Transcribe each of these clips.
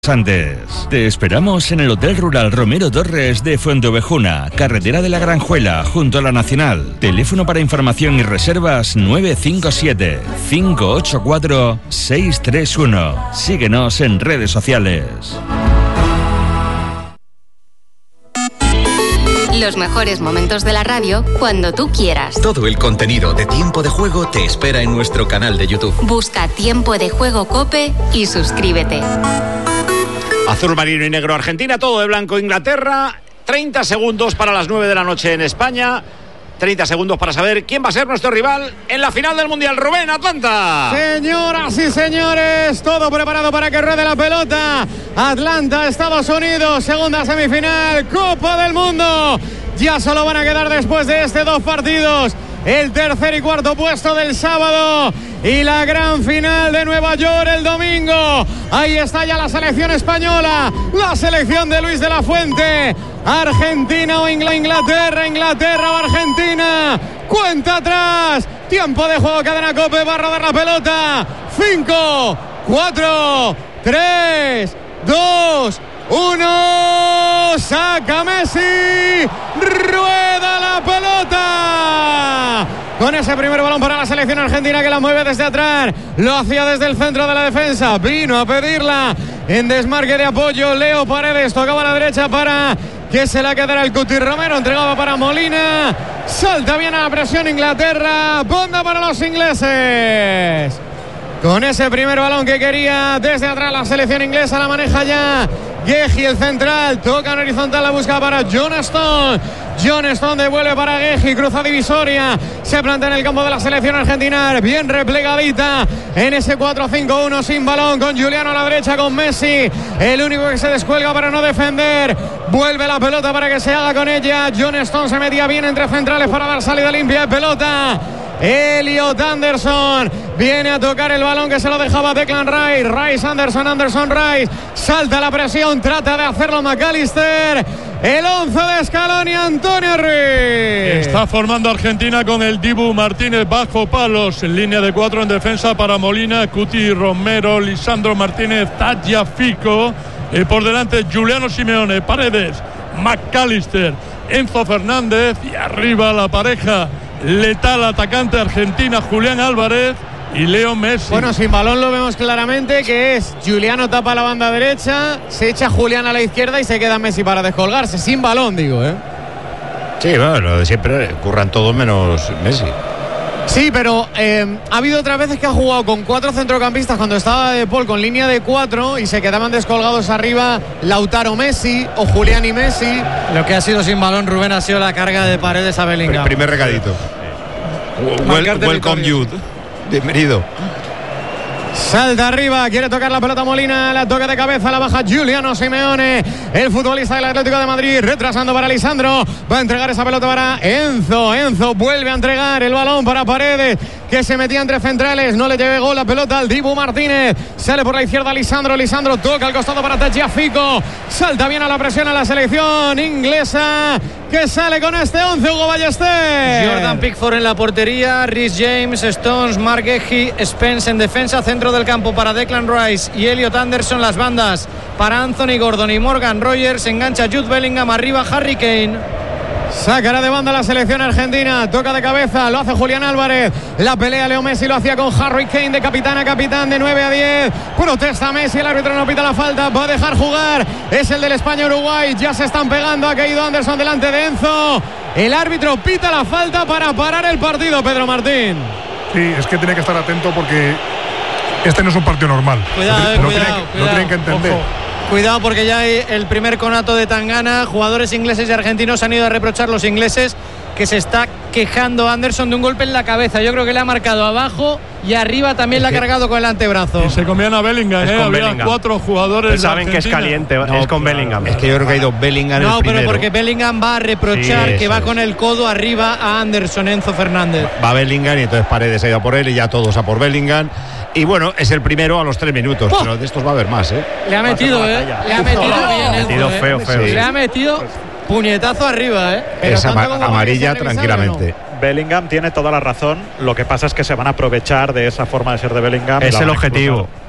Antes. Te esperamos en el Hotel Rural Romero Torres de Fuenteovejuna, carretera de la Granjuela, junto a la Nacional. Teléfono para información y reservas 957-584-631. Síguenos en redes sociales. Los mejores momentos de la radio cuando tú quieras. Todo el contenido de Tiempo de Juego te espera en nuestro canal de YouTube. Busca Tiempo de Juego COPE y suscríbete. Azul marino y negro Argentina, todo de blanco Inglaterra. 30 segundos para las 9 de la noche en España. 30 segundos para saber quién va a ser nuestro rival en la final del Mundial. Rubén, Atlanta. Señoras y señores, todo preparado para que ruede la pelota. Atlanta, Estados Unidos, segunda semifinal, Copa del Mundo. Ya solo van a quedar después de dos partidos el tercer y cuarto puesto del sábado y la gran final de Nueva York el domingo. Ahí está ya la selección española, la selección de Luis de la Fuente. Argentina o Inglaterra, Inglaterra o Argentina. Cuenta atrás, tiempo de juego, cadena COPE, va a rodar la pelota. 5, 4, 3, 2, 1, saca Messi, rueda la pelota. Con ese primer balón para la selección argentina que la mueve desde atrás, lo hacía desde el centro de la defensa, vino a pedirla en desmarque de apoyo Leo Paredes, tocaba a la derecha para que se la quedara el Cuti Romero, entregaba para Molina, salta bien a la presión Inglaterra, banda para los ingleses. Con ese primer balón que quería desde atrás la selección inglesa, la maneja ya Guehi, el central, toca en horizontal, la busca para John Stone. John Stone devuelve para Guehi, cruza divisoria, se plantea en el campo de la selección argentina, bien replegadita en ese 4-5-1 sin balón, con Juliano a la derecha, con Messi, el único que se descuelga para no defender, vuelve la pelota para que se haga con ella. John Stone se metía bien entre centrales para dar salida limpia de pelota. Elliot Anderson viene a tocar el balón que se lo dejaba Declan Rice. Rice, Anderson, Rice. Salta la presión, trata de hacerlo McAllister. El 11 de Scaloni, Antonio Ruiz. Está formando Argentina con el Dibu Martínez bajo palos. En línea de 4 en defensa para Molina, Cuti Romero, Lisandro Martínez, Tagliafico. Por delante Juliano Simeone, Paredes, McAllister, Enzo Fernández. Y arriba la pareja letal atacante argentina, Julián Álvarez y Leo Messi. Bueno, sin balón lo vemos claramente, que es Juliano tapa la banda derecha, se echa Julián a la izquierda y se queda Messi para descolgarse. Sin balón, digo, Sí, bueno, lo de siempre, curran todos menos Messi. Sí, pero ha habido otras veces que ha jugado con 4 centrocampistas cuando estaba De Paul con línea de 4 y se quedaban descolgados arriba Lautaro Messi o Julián y Messi. Lo que ha sido sin balón, Rubén, ha sido la carga de Paredes a Bellingham. El primer recadito. Welcome you. Bienvenido. Salta arriba, quiere tocar la pelota Molina, la toca de cabeza, la baja Juliano Simeone, el futbolista del Atlético de Madrid, retrasando para Lisandro, va a entregar esa pelota para Enzo vuelve a entregar el balón para Paredes, que se metía entre centrales, no le llegó la pelota al Dibu Martínez, sale por la izquierda Lisandro toca al costado para Tagliafico, salta bien a la presión a la selección inglesa, que sale con este 11, Hugo Ballester. Jordan Pickford en la portería, Rhys James, Stones, Mark Guehi, Spence en defensa, centro del campo para Declan Rice y Elliot Anderson, las bandas para Anthony Gordon y Morgan Rogers, engancha Jude Bellingham, arriba Harry Kane. Sacará de banda la selección argentina, toca de cabeza, lo hace Julián Álvarez, la pelea Leo Messi, lo hacía con Harry Kane de capitán a capitán, de 9 a 10, protesta Messi, el árbitro no pita la falta, va a dejar jugar, es el del España-Uruguay, ya se están pegando, ha caído Anderson delante de Enzo, el árbitro pita la falta para parar el partido, Pedro Martín. Sí, es que tiene que estar atento porque este no es un partido normal. Cuidado. Tienen que entender. Ojo. Cuidado porque ya hay el primer conato de Tangana. Jugadores ingleses y argentinos han ido a reprochar los ingleses, que se está quejando Anderson de un golpe en la cabeza. Yo creo que le ha marcado abajo y arriba también le ha cargado con el antebrazo. Y se comían a Bellingham, Había Bellingham. 4 jugadores. Saben que es caliente, es con Bellingham. Es que yo creo que ha ido Bellingham No, el primero. pero porque Bellingham va a reprochar que va con el codo arriba a Anderson, Enzo Fernández. Va Bellingham y entonces Paredes ha ido a por él y ya todos a por Bellingham. Y bueno, es el primero a los 3 minutos, pero de estos va a haber más, Le ha metido, Le ha metido bien, metido feo. Sí. Le ha metido puñetazo arriba, Es amarilla tranquilamente. Bellingham tiene toda la razón. Lo que pasa es que se van a aprovechar de esa forma de ser de Bellingham. Es el objetivo.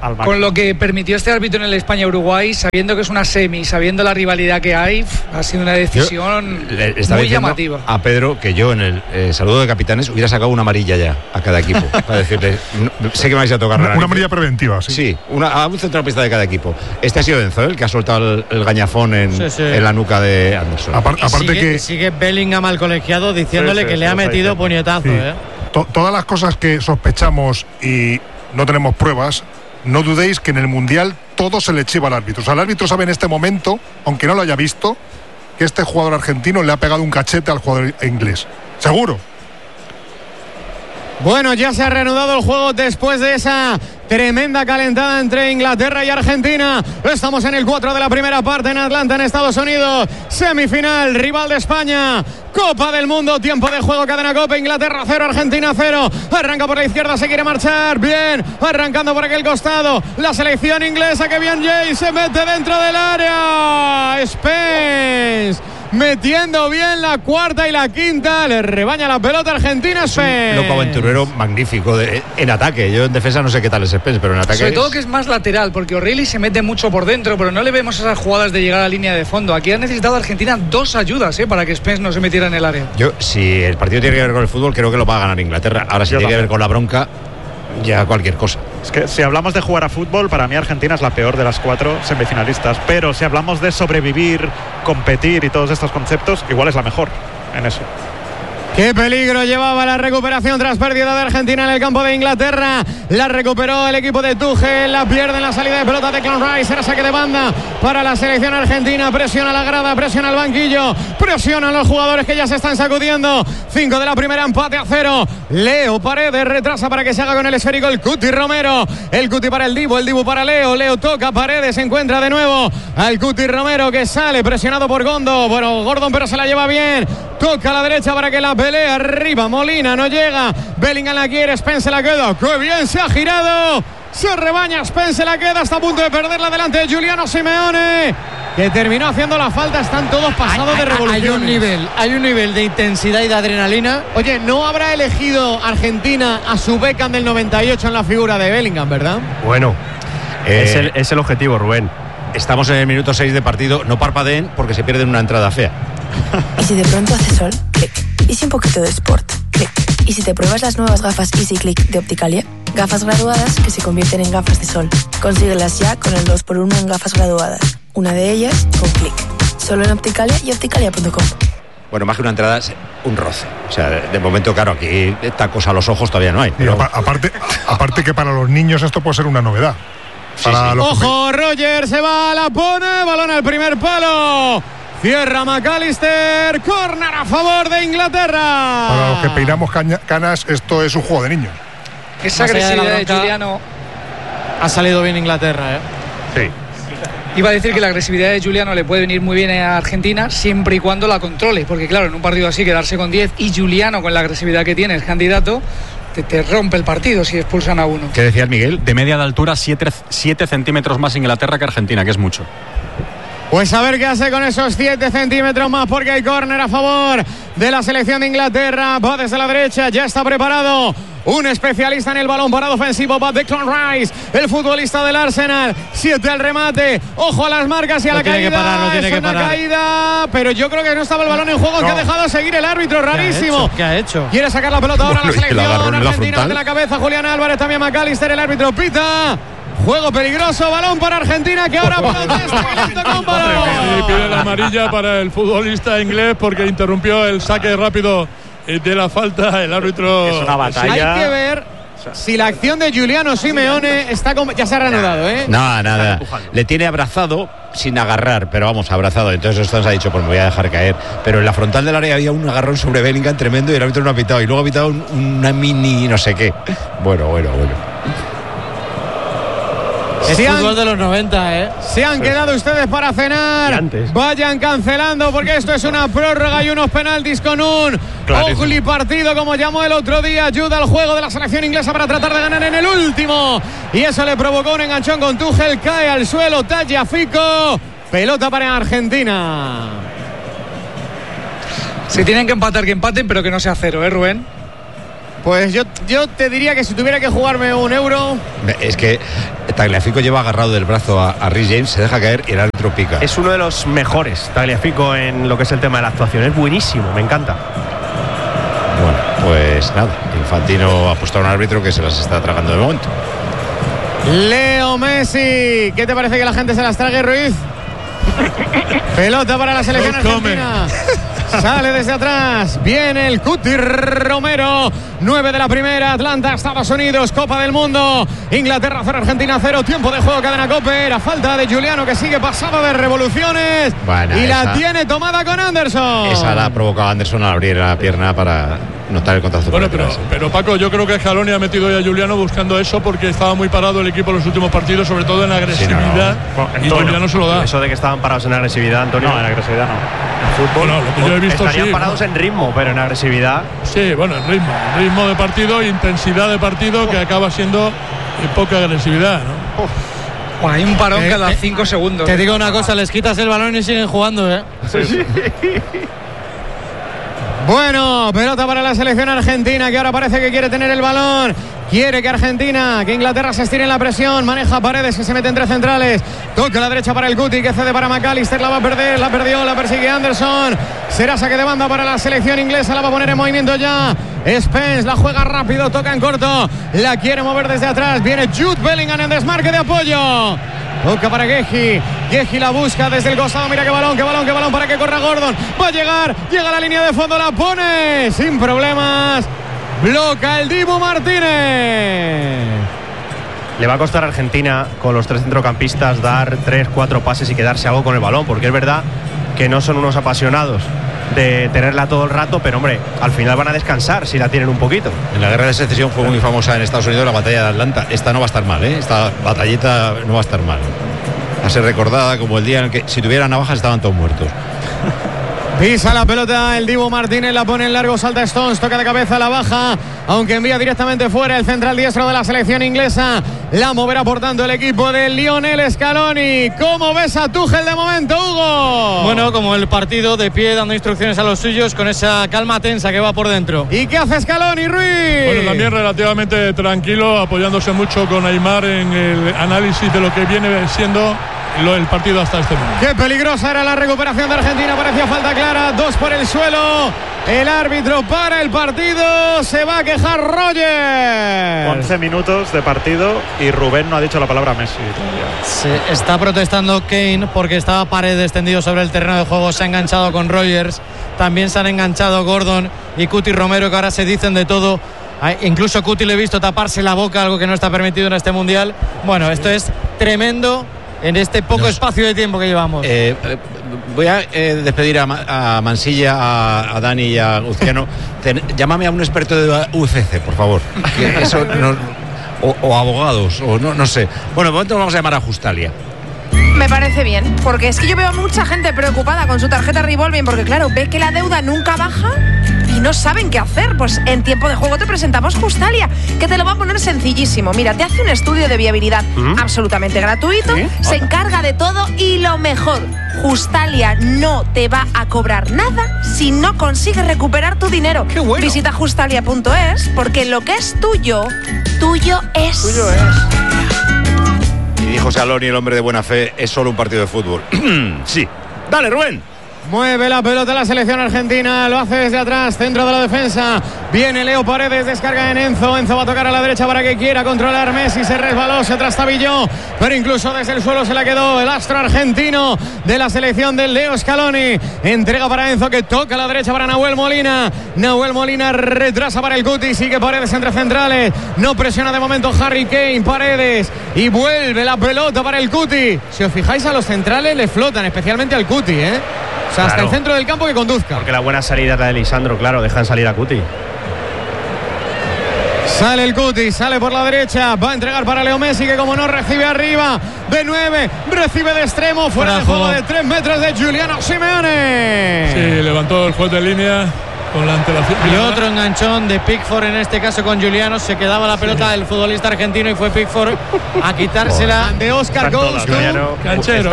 Con lo que permitió este árbitro en el España-Uruguay, sabiendo que es una semi, sabiendo la rivalidad que hay, ha sido una decisión muy llamativa. A Pedro que yo en el saludo de capitanes hubiera sacado una amarilla ya a cada equipo para decirle, sé que me vais a tocar una amarilla preventiva, sí. Sí, a un centrocampista de cada equipo. Este ha sido Enzo, el que ha soltado el gañafón en la nuca de Anderson. Aparte sigue Bellingham al colegiado diciéndole que le ha metido puñetazo. Todas las cosas que sospechamos y no tenemos pruebas, no dudéis que en el Mundial todo se le chiva al árbitro. O sea, el árbitro sabe en este momento, aunque no lo haya visto, que este jugador argentino le ha pegado un cachete al jugador inglés. Seguro. Bueno, ya se ha reanudado el juego después de esa tremenda calentada entre Inglaterra y Argentina. Estamos en el 4 de la primera parte en Atlanta, en Estados Unidos. Semifinal, rival de España. Copa del Mundo, tiempo de juego, cadena Copa. Inglaterra 0, Argentina 0. Arranca por la izquierda, se quiere marchar. Bien, arrancando por aquel costado. La selección inglesa, que bien Jay se mete dentro del área. Spence metiendo bien la cuarta y la quinta. Le rebaña la pelota Argentina. Es un loco aventurero magnífico en ataque. Yo en defensa no sé qué tal es Spence, pero en ataque sobre todo que es más lateral, porque O'Reilly se mete mucho por dentro, pero no le vemos esas jugadas de llegar a la línea de fondo. Aquí ha necesitado Argentina 2 ayudas para que Spence no se metiera en el área. Yo, si el partido tiene que ver con el fútbol, creo que lo va a ganar Inglaterra. Ahora, si tiene que ver con la bronca, ya cualquier cosa. Es que si hablamos de jugar a fútbol, para mí Argentina es la peor de las 4 semifinalistas, pero si hablamos de sobrevivir, competir y todos estos conceptos, igual es la mejor en eso. Qué peligro llevaba la recuperación tras pérdida de Argentina en el campo de Inglaterra. La recuperó el equipo de Tuchel. La pierde en la salida de pelota de Declan Rice. Era saque de banda para la selección argentina. Presiona la grada, presiona el banquillo, presionan los jugadores que ya se están sacudiendo. 5 de la primera, empate a 0. Leo Paredes retrasa para que se haga con el esférico el Cuti Romero. El Cuti para el Dibu para Leo. Leo toca, Paredes encuentra de nuevo al Cuti Romero, que sale presionado por Gordon, pero se la lleva bien. Toca a la derecha para que la pelea arriba. Molina no llega. Bellingham la quiere. Spence la queda. ¡Qué bien se ha girado! Se rebaña. Spence la queda. Está a punto de perderla delante de Giuliano Simeone, que terminó haciendo la falta. Están todos pasados de revolución. Hay un nivel de intensidad y de adrenalina. Oye, no habrá elegido Argentina a su Beckham del 98 en la figura de Bellingham, ¿verdad? Bueno, es el objetivo, Rubén. Estamos en el minuto 6 de partido. No parpadeen porque se pierden una entrada fea. ¿Y si de pronto hace sol? Clic. ¿Y si un poquito de sport? Clic. ¿Y si te pruebas las nuevas gafas Easy Click de Opticalia? Gafas graduadas que se convierten en gafas de sol. Consíguelas ya con el 2x1 en gafas graduadas. Una de ellas con Clic. Solo en Opticalia y opticalia.com. Bueno, más que una entrada, un roce. O sea, de momento, claro, aquí tacos a los ojos todavía no hay. Pero... aparte que para los niños esto puede ser una novedad. Sí. Ojo, Roger se va, la pone, balón al primer palo. Cierra McAllister, córner a favor de Inglaterra. Para los que peinamos canas, esto es un juego de niños. Esa agresividad de Giuliano ha salido bien Inglaterra, Sí. Iba a decir que la agresividad de Giuliano le puede venir muy bien a Argentina siempre y cuando la controle, porque claro, en un partido así quedarse con 10 y Giuliano con la agresividad que tiene es candidato, te rompe el partido si expulsan a uno. ¿Qué decías, Miguel? De media de altura 7 centímetros más Inglaterra que Argentina, que es mucho. Pues a ver qué hace con esos 7 centímetros más, porque hay córner a favor de la selección de Inglaterra. Va desde la derecha, ya está preparado un especialista en el balón parado ofensivo, va Declan Rice, el futbolista del Arsenal. 7 al remate, ojo a las marcas y a la caída. Es una caída, pero yo creo que no estaba el balón en juego, que ha dejado seguir el árbitro, rarísimo. ¿Qué ha hecho? Quiere sacar la pelota ahora a la selección argentina de la cabeza. Julián Álvarez, también McAllister, el árbitro pita. Juego peligroso, balón para Argentina, que ahora protesta con balón. Y pide la amarilla para el futbolista inglés porque interrumpió el saque rápido de la falta. El árbitro. Es una batalla. Hay que ver si la acción de Giuliano Simeone está ya se ha reanudado, ¿eh? Nada. Le tiene abrazado sin agarrar, pero vamos, abrazado. Entonces Stones ha dicho, pues me voy a dejar caer. Pero en la frontal del área había un agarrón sobre Bellingham tremendo y el árbitro no ha pitado. Y luego ha pitado una mini no sé qué. Bueno. Es fútbol de los 90, ¿eh? Se han quedado ustedes para cenar. Vayan cancelando porque esto es una prórroga y unos penaltis con un ugly partido, como llamó el otro día. Ayuda al juego de la selección inglesa para tratar de ganar en el último. Y eso le provocó un enganchón con Tuchel. Cae al suelo Tagliafico. Pelota para Argentina. Si tienen que empatar, que empaten, pero que no sea 0, ¿eh, Rubén? Pues yo te diría que si tuviera que jugarme un euro... Es que Tagliafico lleva agarrado del brazo a Rhys James, se deja caer y el árbitro pica. Es uno de los mejores, Tagliafico, en lo que es el tema de la actuación. Es buenísimo, me encanta. Bueno, pues nada, Infantino ha puesto a un árbitro que se las está tragando de momento. Leo Messi, ¿qué te parece que la gente se las trague, Ruiz? Pelota para la selección argentina. Sale desde atrás. Viene el Cuti Romero. 9 de la primera. Atlanta, Estados Unidos. Copa del Mundo. Inglaterra 0, Argentina 0. Tiempo de juego, cadena COPE. La falta de Giuliano, que sigue pasado de revoluciones. Bueno, y la tiene tomada con Anderson. Esa la ha provocado Anderson al abrir la pierna para notar el contacto. Bueno, pero Paco, yo creo que Scaloni ha metido ya a Giuliano buscando eso, porque estaba muy parado el equipo en los últimos partidos, sobre todo en agresividad. Sí, y Giuliano se lo da. Eso de que estaban parados en agresividad, Antonio. No, en agresividad no. En fútbol, bueno, lo que yo he visto, estarían sí, parados en ritmo, pero en agresividad. Sí, bueno, en ritmo de partido, intensidad de partido, que acaba siendo poca agresividad, ¿no? Bueno, hay un parón cada 5 segundos. Te digo una cosa, les quitas el balón y siguen jugando, ¿eh? Sí. Bueno, pelota para la selección argentina, que ahora parece que quiere tener el balón. Quiere que Inglaterra se estire en la presión. Maneja Paredes, que se mete entre centrales. Toca a la derecha para el Cuti, que cede para McAllister. La va a perder, la perdió, la persigue Anderson. Será saque de banda para la selección inglesa. La va a poner en movimiento ya Spence, la juega rápido, toca en corto. La quiere mover desde atrás. Viene Jude Bellingham en desmarque de apoyo. Toca para Geji la busca desde el costado. Mira qué balón para que corra Gordon. Va a llega a la línea de fondo, la pone sin problemas. Bloca el Dibu Martínez. Le va a costar a Argentina, con los 3 centrocampistas, dar 3-4 pases y quedarse algo con el balón, porque es verdad que no son unos apasionados de tenerla todo el rato, pero hombre, al final van a descansar si la tienen un poquito. En la guerra de secesión fue muy famosa en Estados Unidos la batalla de Atlanta. Esta no va a estar mal, ¿eh? Esta batallita no va a estar mal. Va a ser recordada como el día en el que, si tuviera navajas, estaban todos muertos. Pisa la pelota el Dibu Martínez, la pone en largo, salta Stones, toca de cabeza, la baja, aunque envía directamente fuera el central diestro de la selección inglesa. La moverá por tanto el equipo de Lionel Scaloni. ¿Cómo ves a Tuchel de momento, Hugo? Bueno, como el partido, de pie, dando instrucciones a los suyos, con esa calma tensa que va por dentro. ¿Y qué hace Scaloni, Ruiz? Bueno, también relativamente tranquilo, apoyándose mucho con Aimar en el análisis de lo que viene siendo el partido hasta este momento. Qué peligrosa era la recuperación de Argentina, parecía falta clara, 2 por el suelo. El árbitro para el partido, se va a quejar Roger. 11 minutos de partido y Rubén no ha dicho la palabra Messi todavía. Se está protestando Kane porque estaba Paredes tendido sobre el terreno de juego, se ha enganchado con Rogers, también se han enganchado Gordon y Cuti Romero, que ahora se dicen de todo. Incluso Cuti le he visto taparse la boca, algo que no está permitido en este mundial. Bueno, esto es tremendo en este poco espacio de tiempo que llevamos. Voy a despedir a Mansilla, a Dani y a Luciano. Llámame a un experto de UFC, por favor. Que eso no, o abogados, o no sé. Bueno, de momento vamos a llamar a Justalia. Me parece bien, porque es que yo veo a mucha gente preocupada con su tarjeta revolving, porque claro, ve que la deuda nunca baja y no saben qué hacer. Pues en tiempo de juego te presentamos Justalia, que te lo va a poner sencillísimo. Mira, te hace un estudio de viabilidad absolutamente gratuito, se encarga de todo y lo mejor, Justalia no te va a cobrar nada si no consigues recuperar tu dinero. ¡Qué bueno! Visita justalia.es, porque lo que es tuyo, tuyo es. Tuyo es. Y dijo Scaloni, el hombre de buena fe, es solo un partido de fútbol. Sí. Dale, Rubén. Mueve la pelota la selección argentina, lo hace desde atrás, centro de la defensa. Viene Leo Paredes, descarga en Enzo. Enzo va a tocar a la derecha para que quiera controlar Messi. Se resbaló, se trastabilló, pero incluso desde el suelo se la quedó el astro argentino de la selección del Leo Scaloni. Entrega para Enzo, que toca a la derecha para Nahuel Molina. Nahuel Molina retrasa para el Cuti, sigue Paredes entre centrales. No presiona de momento Harry Kane. Paredes y vuelve la pelota para el Cuti. Si os fijáis, a los centrales le flotan, especialmente al Cuti, ¿eh? O sea, hasta el centro del campo que conduzca. Porque la buena salida es la de Lisandro, claro, dejan salir a Cuti. Sale el Cuti, sale por la derecha, va a entregar para Leo Messi, que como no recibe arriba, de 9, recibe de extremo, fuera de juego de 3 metros de Giuliano Simeone. Sí, levantó el juez de línea con la antelación. Y otro enganchón de Pickford, en este caso con Giuliano, se quedaba la pelota del futbolista argentino y fue Pickford a quitársela de Oscar Goes to Canchero.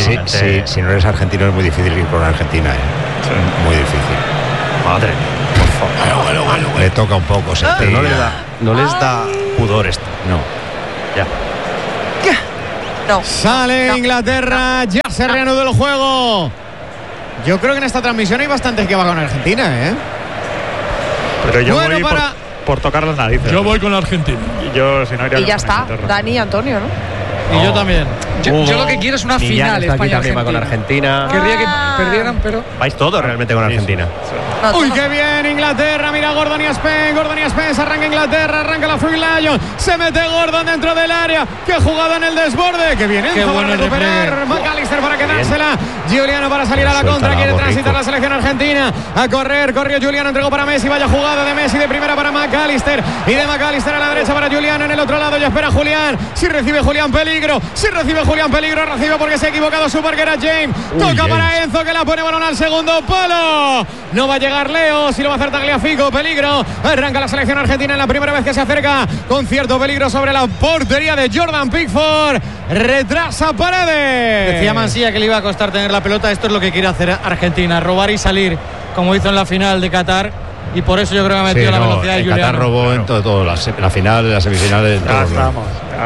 Si no eres argentino es muy difícil ir con Argentina, ¿eh? Sí. Muy difícil. Madre. Le toca un poco. Pero no les da pudor esto. No. Ya. No. Sale Inglaterra, ya se reanudó el juego. Yo creo que en esta transmisión hay bastantes que va con Argentina, ¿eh? Pero yo Bueno, voy para- por tocar las narices. Yo voy con Argentina. Yo, si no, iría Y ya con está, Inglaterra. Dani y Antonio, ¿no? Y yo también. Yo lo que quiero es una Millán final está aquí también, España-Argentina. va con Argentina. Querría que perdieran, pero... Vais todos realmente con Argentina. Uy, qué bien Inglaterra, mira Gordon y Spence, arranca Inglaterra, arranca la Free Lion, se mete Gordon dentro del área, qué jugada en el desborde, qué bien Qué Enzo bueno para el recuperar, despliegue. McAllister para quedársela, Giuliano para salir a la contra, quiere transitar la selección argentina, a correr, corrió Giuliano, entregó para Messi, vaya jugada de Messi de primera para McAllister, y de McAllister a la derecha para Giuliano, en el otro lado ya espera Julián, si recibe Julián peligro, recibe porque se ha equivocado su parquera James, toca para Enzo que la pone balón al segundo palo, no va a llegar Leo, si lo va a hacer Tagliafico, peligro, arranca la selección argentina en la primera vez que se acerca, con cierto peligro sobre la portería de Jordan Pickford, retrasa Paredes. Decía Mansilla que le iba a costar tener la pelota. Esto es lo que quiere hacer Argentina, robar y salir, como hizo en la final de Qatar. Y por eso yo creo que ha metido la velocidad de Juliano. Qatar robó en todo, la final, la semifinal. Ya estamos.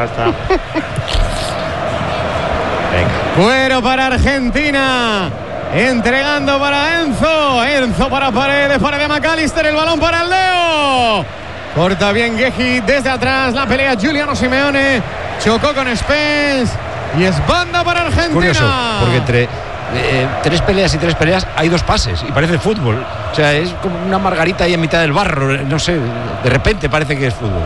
Cuero para Argentina, entregando para Enzo para Paredes McAllister, el balón para el Leo, corta bien Gueji desde atrás, la pelea Giuliano Simeone, chocó con Spence y es banda para Argentina. Curioso, porque entre tres peleas hay dos pases y parece fútbol, o sea, es como una margarita ahí en mitad del barro, no sé, de repente parece que es fútbol.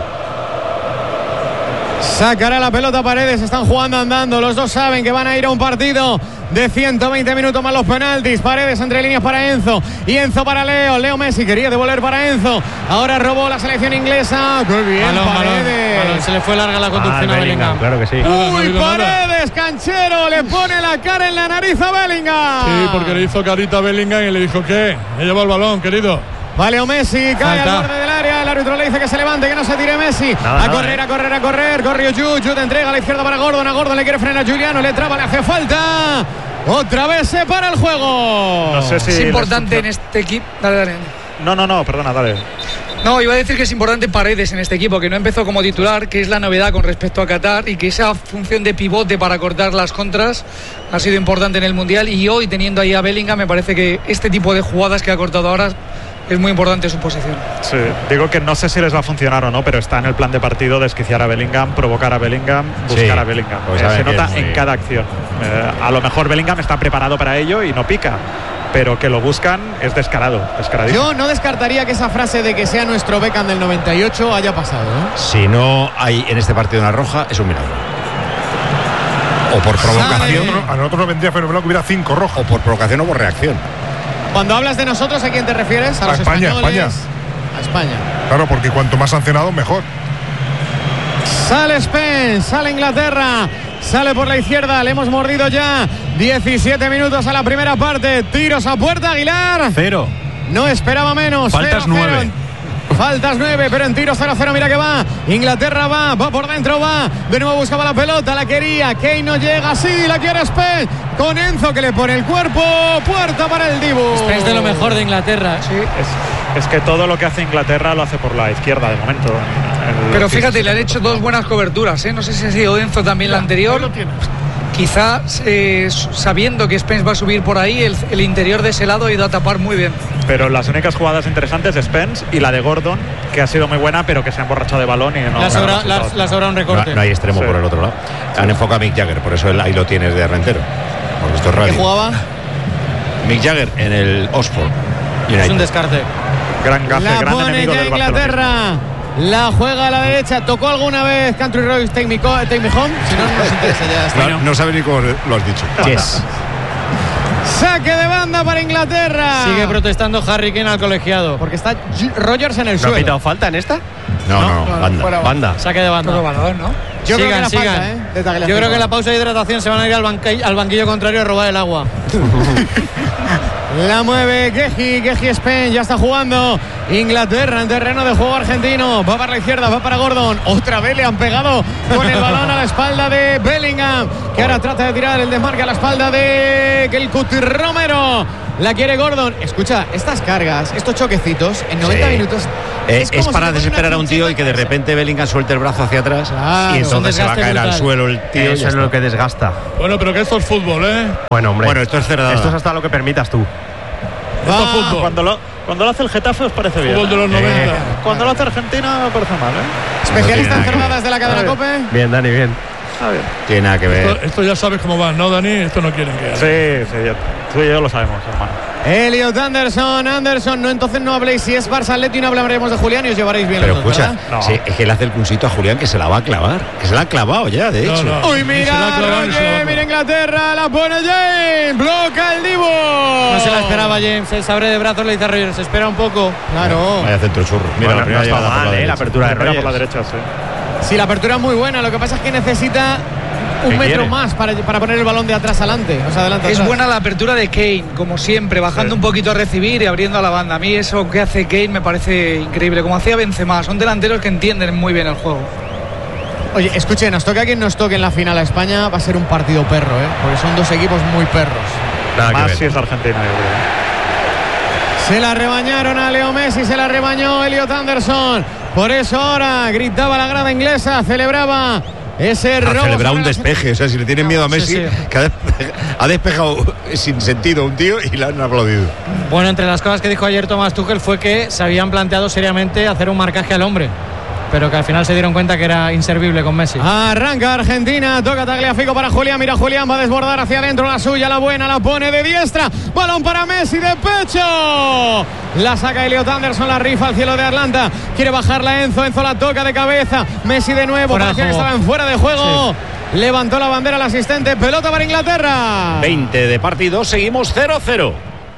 Sacará la pelota Paredes, están jugando andando, los dos saben que van a ir a un partido de 120 minutos más los penaltis. Paredes entre líneas para Enzo y Enzo para Leo Messi quería devolver para Enzo, ahora robó la selección inglesa, qué bien Paredes. Balón. Se le fue larga la conducción a Bellingham. Claro que sí. Uy, Paredes, canchero, le pone la cara en la nariz a Bellingham. Sí, porque le hizo carita a Bellingham y le dijo, ¿qué? Me lleva el balón, querido. Vale, Messi cae Falta. al borde del área, el árbitro le dice que se levante, que no se tire Messi. A correr, corrió Jude, entrega a la izquierda para Gordon, a Gordon le quiere frenar a Giuliano, le traba, le hace falta. Otra vez se para el juego. No sé si es importante en este equipo. Dale. No, perdona, dale. No, iba a decir que es importante Paredes en este equipo, que no empezó como titular, que es la novedad con respecto a Qatar, y que esa función de pivote para cortar las contras ha sido importante en el Mundial, y hoy teniendo ahí a Bellingham me parece que este tipo de jugadas que ha cortado ahora es muy importante su posición. Sí, digo que no sé si les va a funcionar o no, pero está en el plan de partido desquiciar a Bellingham, provocar a Bellingham, buscar a Bellingham. Pues Se nota en cada acción. A lo mejor Bellingham está preparado para ello y no pica, pero que lo buscan es descaradísimo. Yo no descartaría que esa frase de que sea nuestro Beckham del 98 haya pasado, ¿eh? Si no hay en este partido una roja, es un milagro. O por provocación. A nosotros nos vendría fenomenal que hubiera 5 rojos. O por provocación o por reacción. Cuando hablas de nosotros, ¿a quién te refieres? A los España, españoles. A España. Claro, porque cuanto más sancionados, mejor. Sale Spence, sale Inglaterra, sale por la izquierda, le hemos mordido ya. 17 minutos a la primera parte, tiros a puerta, Aguilar. 0. No esperaba menos. Faltas 9. Faltas 9, pero en tiro 0-0, mira que va. Inglaterra va por dentro, va. De nuevo buscaba la pelota, la quería. Kane no llega, sí, la quiere Spence. Con Enzo que le pone el cuerpo. Puerta para el Dibu. Spence de lo mejor de Inglaterra. Sí. Es que todo lo que hace Inglaterra lo hace por la izquierda de momento. Pero fíjate, le han hecho dos buenas coberturas, ¿eh? No sé si ha sido Enzo también la anterior. Quizá sabiendo que Spence va a subir por ahí, el interior de ese lado ha ido a tapar muy bien. Pero las únicas jugadas interesantes de Spence y la de Gordon, que ha sido muy buena, pero que se ha emborrachado de balón y no. La sobra un recorte. No hay extremo por el otro lado. Han enfocado a Mick Jagger, por eso ahí lo tienes de Rentero. Porque esto es radio. ¿Qué jugaba? Mick Jagger en el Oxford United. Es un descarte. Gran gafe, La gran pone enemigo ya del Inglaterra. La juega a la derecha. ¿Tocó alguna vez Country Roads Take Me Home? Si no, no nos interesa ya. No sabe ni cómo lo has dicho. Yes. Saque de banda para Inglaterra. Sigue protestando Harry Kane al colegiado. Porque está Rogers en el ¿No ha suelo. pitado falta en esta? No, banda. Saque de banda. ¿no? Yo creo que la sigan. falta, de Tagliafico. Yo creo que en la pausa de hidratación se van a ir al banquillo contrario a robar el agua. La mueve Gueji Spence, ya está jugando Inglaterra en terreno de juego argentino. Va para la izquierda, va para Gordon. Otra vez le han pegado con el balón a la espalda de Bellingham, que ahora trata de tirar el desmarque a la espalda de Cleck, el Cuti Romero. La quiere Gordon. Escucha, estas cargas, estos choquecitos, en 90 minutos. Es para desesperar a un tío y que de repente Bellingham suelte el brazo hacia atrás y entonces se va a caer al suelo el tío. Eso es lo que desgasta. Bueno, pero que esto es fútbol, ¿eh? Bueno, hombre. Bueno, esto es cerrado. Esto es hasta lo que permitas tú. Esto es fútbol. Cuando lo hace el Getafe os parece bien. Fútbol de los 90. Cuando lo hace Argentina me parece mal, ¿eh? Especialistas cerradas de la cadena COPE. Bien, Dani, bien. Tiene nada que ver. Esto ya sabes cómo va, ¿no, Dani? Esto no quieren que haga. Sí, tú y yo lo sabemos, hermano. Elliot Anderson, no, entonces no habléis si es Barça Atleti y no hablaremos de Julián y os llevaréis bien. Pero los dos, escucha, ¿verdad? sí, es que le hace el cunsito a Julián que se la va a clavar, que se la ha clavado ya, de hecho. Uy, mira, Roger, mira Inglaterra, la pone James, bloca el Dibu. No se la esperaba James, se abre de brazos, le dice a Roger, se espera un poco. Claro. Vaya centro churro. Mira, Bueno, la primera no está llegada por mal, la apertura de Roger. Por la derecha, sí. Sí, la apertura es muy buena, lo que pasa es que necesita un metro más para poner el balón de atrás adelante. O sea, adelante Es atrás. buena la apertura de Kane, como siempre, bajando un poquito a recibir y abriendo a la banda. A mí eso que hace Kane me parece increíble, como hacía Benzema. Son delanteros que entienden muy bien el juego. Oye, escuchen, nos toque a quien nos toque en la final a España, va a ser un partido perro, porque son dos equipos muy perros. Más si es Argentina, yo creo. Se la rebañaron a Leo Messi, se la rebañó Elliot Anderson. Por eso ahora gritaba la grada inglesa, celebraba ese robo. Ha celebrado un despeje, o sea, si le tienen miedo a Messi, que ha despejado sin sentido a un tío y le han aplaudido. Bueno, entre las cosas que dijo ayer Thomas Tuchel fue que se habían planteado seriamente hacer un marcaje al hombre, pero que al final se dieron cuenta que era inservible con Messi. Arranca Argentina, toca Tagliafico para Julián, mira Julián, va a desbordar hacia adentro, la suya, la buena, la pone de diestra, balón para Messi de pecho, la saca Elliot Anderson, la rifa al cielo de Atlanta, quiere bajarla Enzo la toca de cabeza, Messi de nuevo, parecía que estaba en fuera de juego, sí. Levantó la bandera el asistente, pelota para Inglaterra. 20 de partido, seguimos 0-0.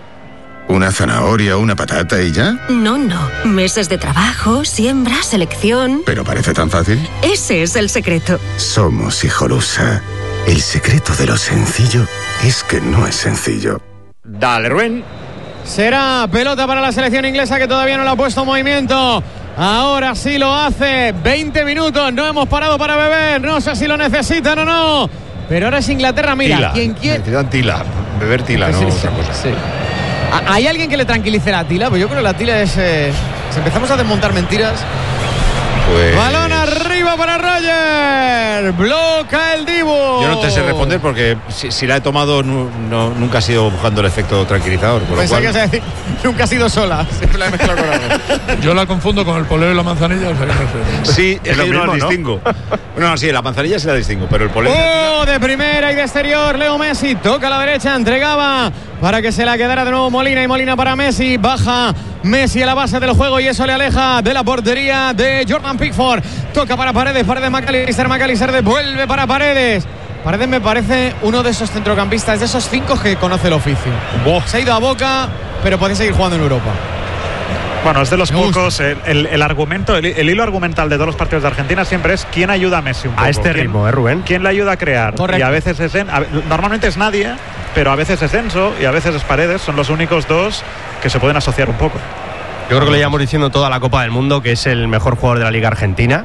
¿Una zanahoria o una patata y ya? No, meses de trabajo, siembra, selección. ¿Pero parece tan fácil? Ese es el secreto. Somos Hijolusa. El secreto de lo sencillo es que no es sencillo. Dale, Rubén. Será pelota para la selección inglesa que todavía no la ha puesto en movimiento. Ahora sí lo hace. 20 minutos, no hemos parado para beber. No sé si lo necesitan o no. Pero ahora es Inglaterra, mira, tila. quien quiere. Necesitan tila, beber tila, no otra cosa. Sí. ¿Hay alguien que le tranquilice la tila? Pues yo creo que la tila es... si empezamos a desmontar mentiras... Pues... Balón arriba para Roger. Bloca el Dibu. Yo no te sé responder porque si la he tomado nunca ha sido buscando el efecto tranquilizador. Pensé que ibas a decir, nunca ha sido sola. Siempre la he mezclado con algo. Yo la confundo con el poleo y la manzanilla. O sea, que no sé. Sí, es lo que mismo, no la distingo. No, sí, la manzanilla sí la distingo, pero el poleo... ¡Oh! De primera y de exterior, Leo Messi toca a la derecha, entregaba para que se la quedara de nuevo Molina y Molina para Messi. Baja Messi a la base del juego y eso le aleja de la portería de Jordan Pickford. Toca para Paredes McAllister devuelve para Paredes. Paredes me parece uno de esos centrocampistas, de esos 5 que conoce el oficio. Se ha ido a Boca, pero puede seguir jugando en Europa. Bueno, es de los pocos. El argumento, el hilo argumental de todos los partidos de Argentina siempre es quién ayuda a Messi un poco. A este ritmo, Rubén. ¿Quién le ayuda a crear? Correcto. Y a veces normalmente es nadie, pero a veces es Enzo y a veces es Paredes. Son los únicos dos que se pueden asociar un poco. Yo creo que le llevamos diciendo toda la Copa del Mundo que es el mejor jugador de la Liga Argentina,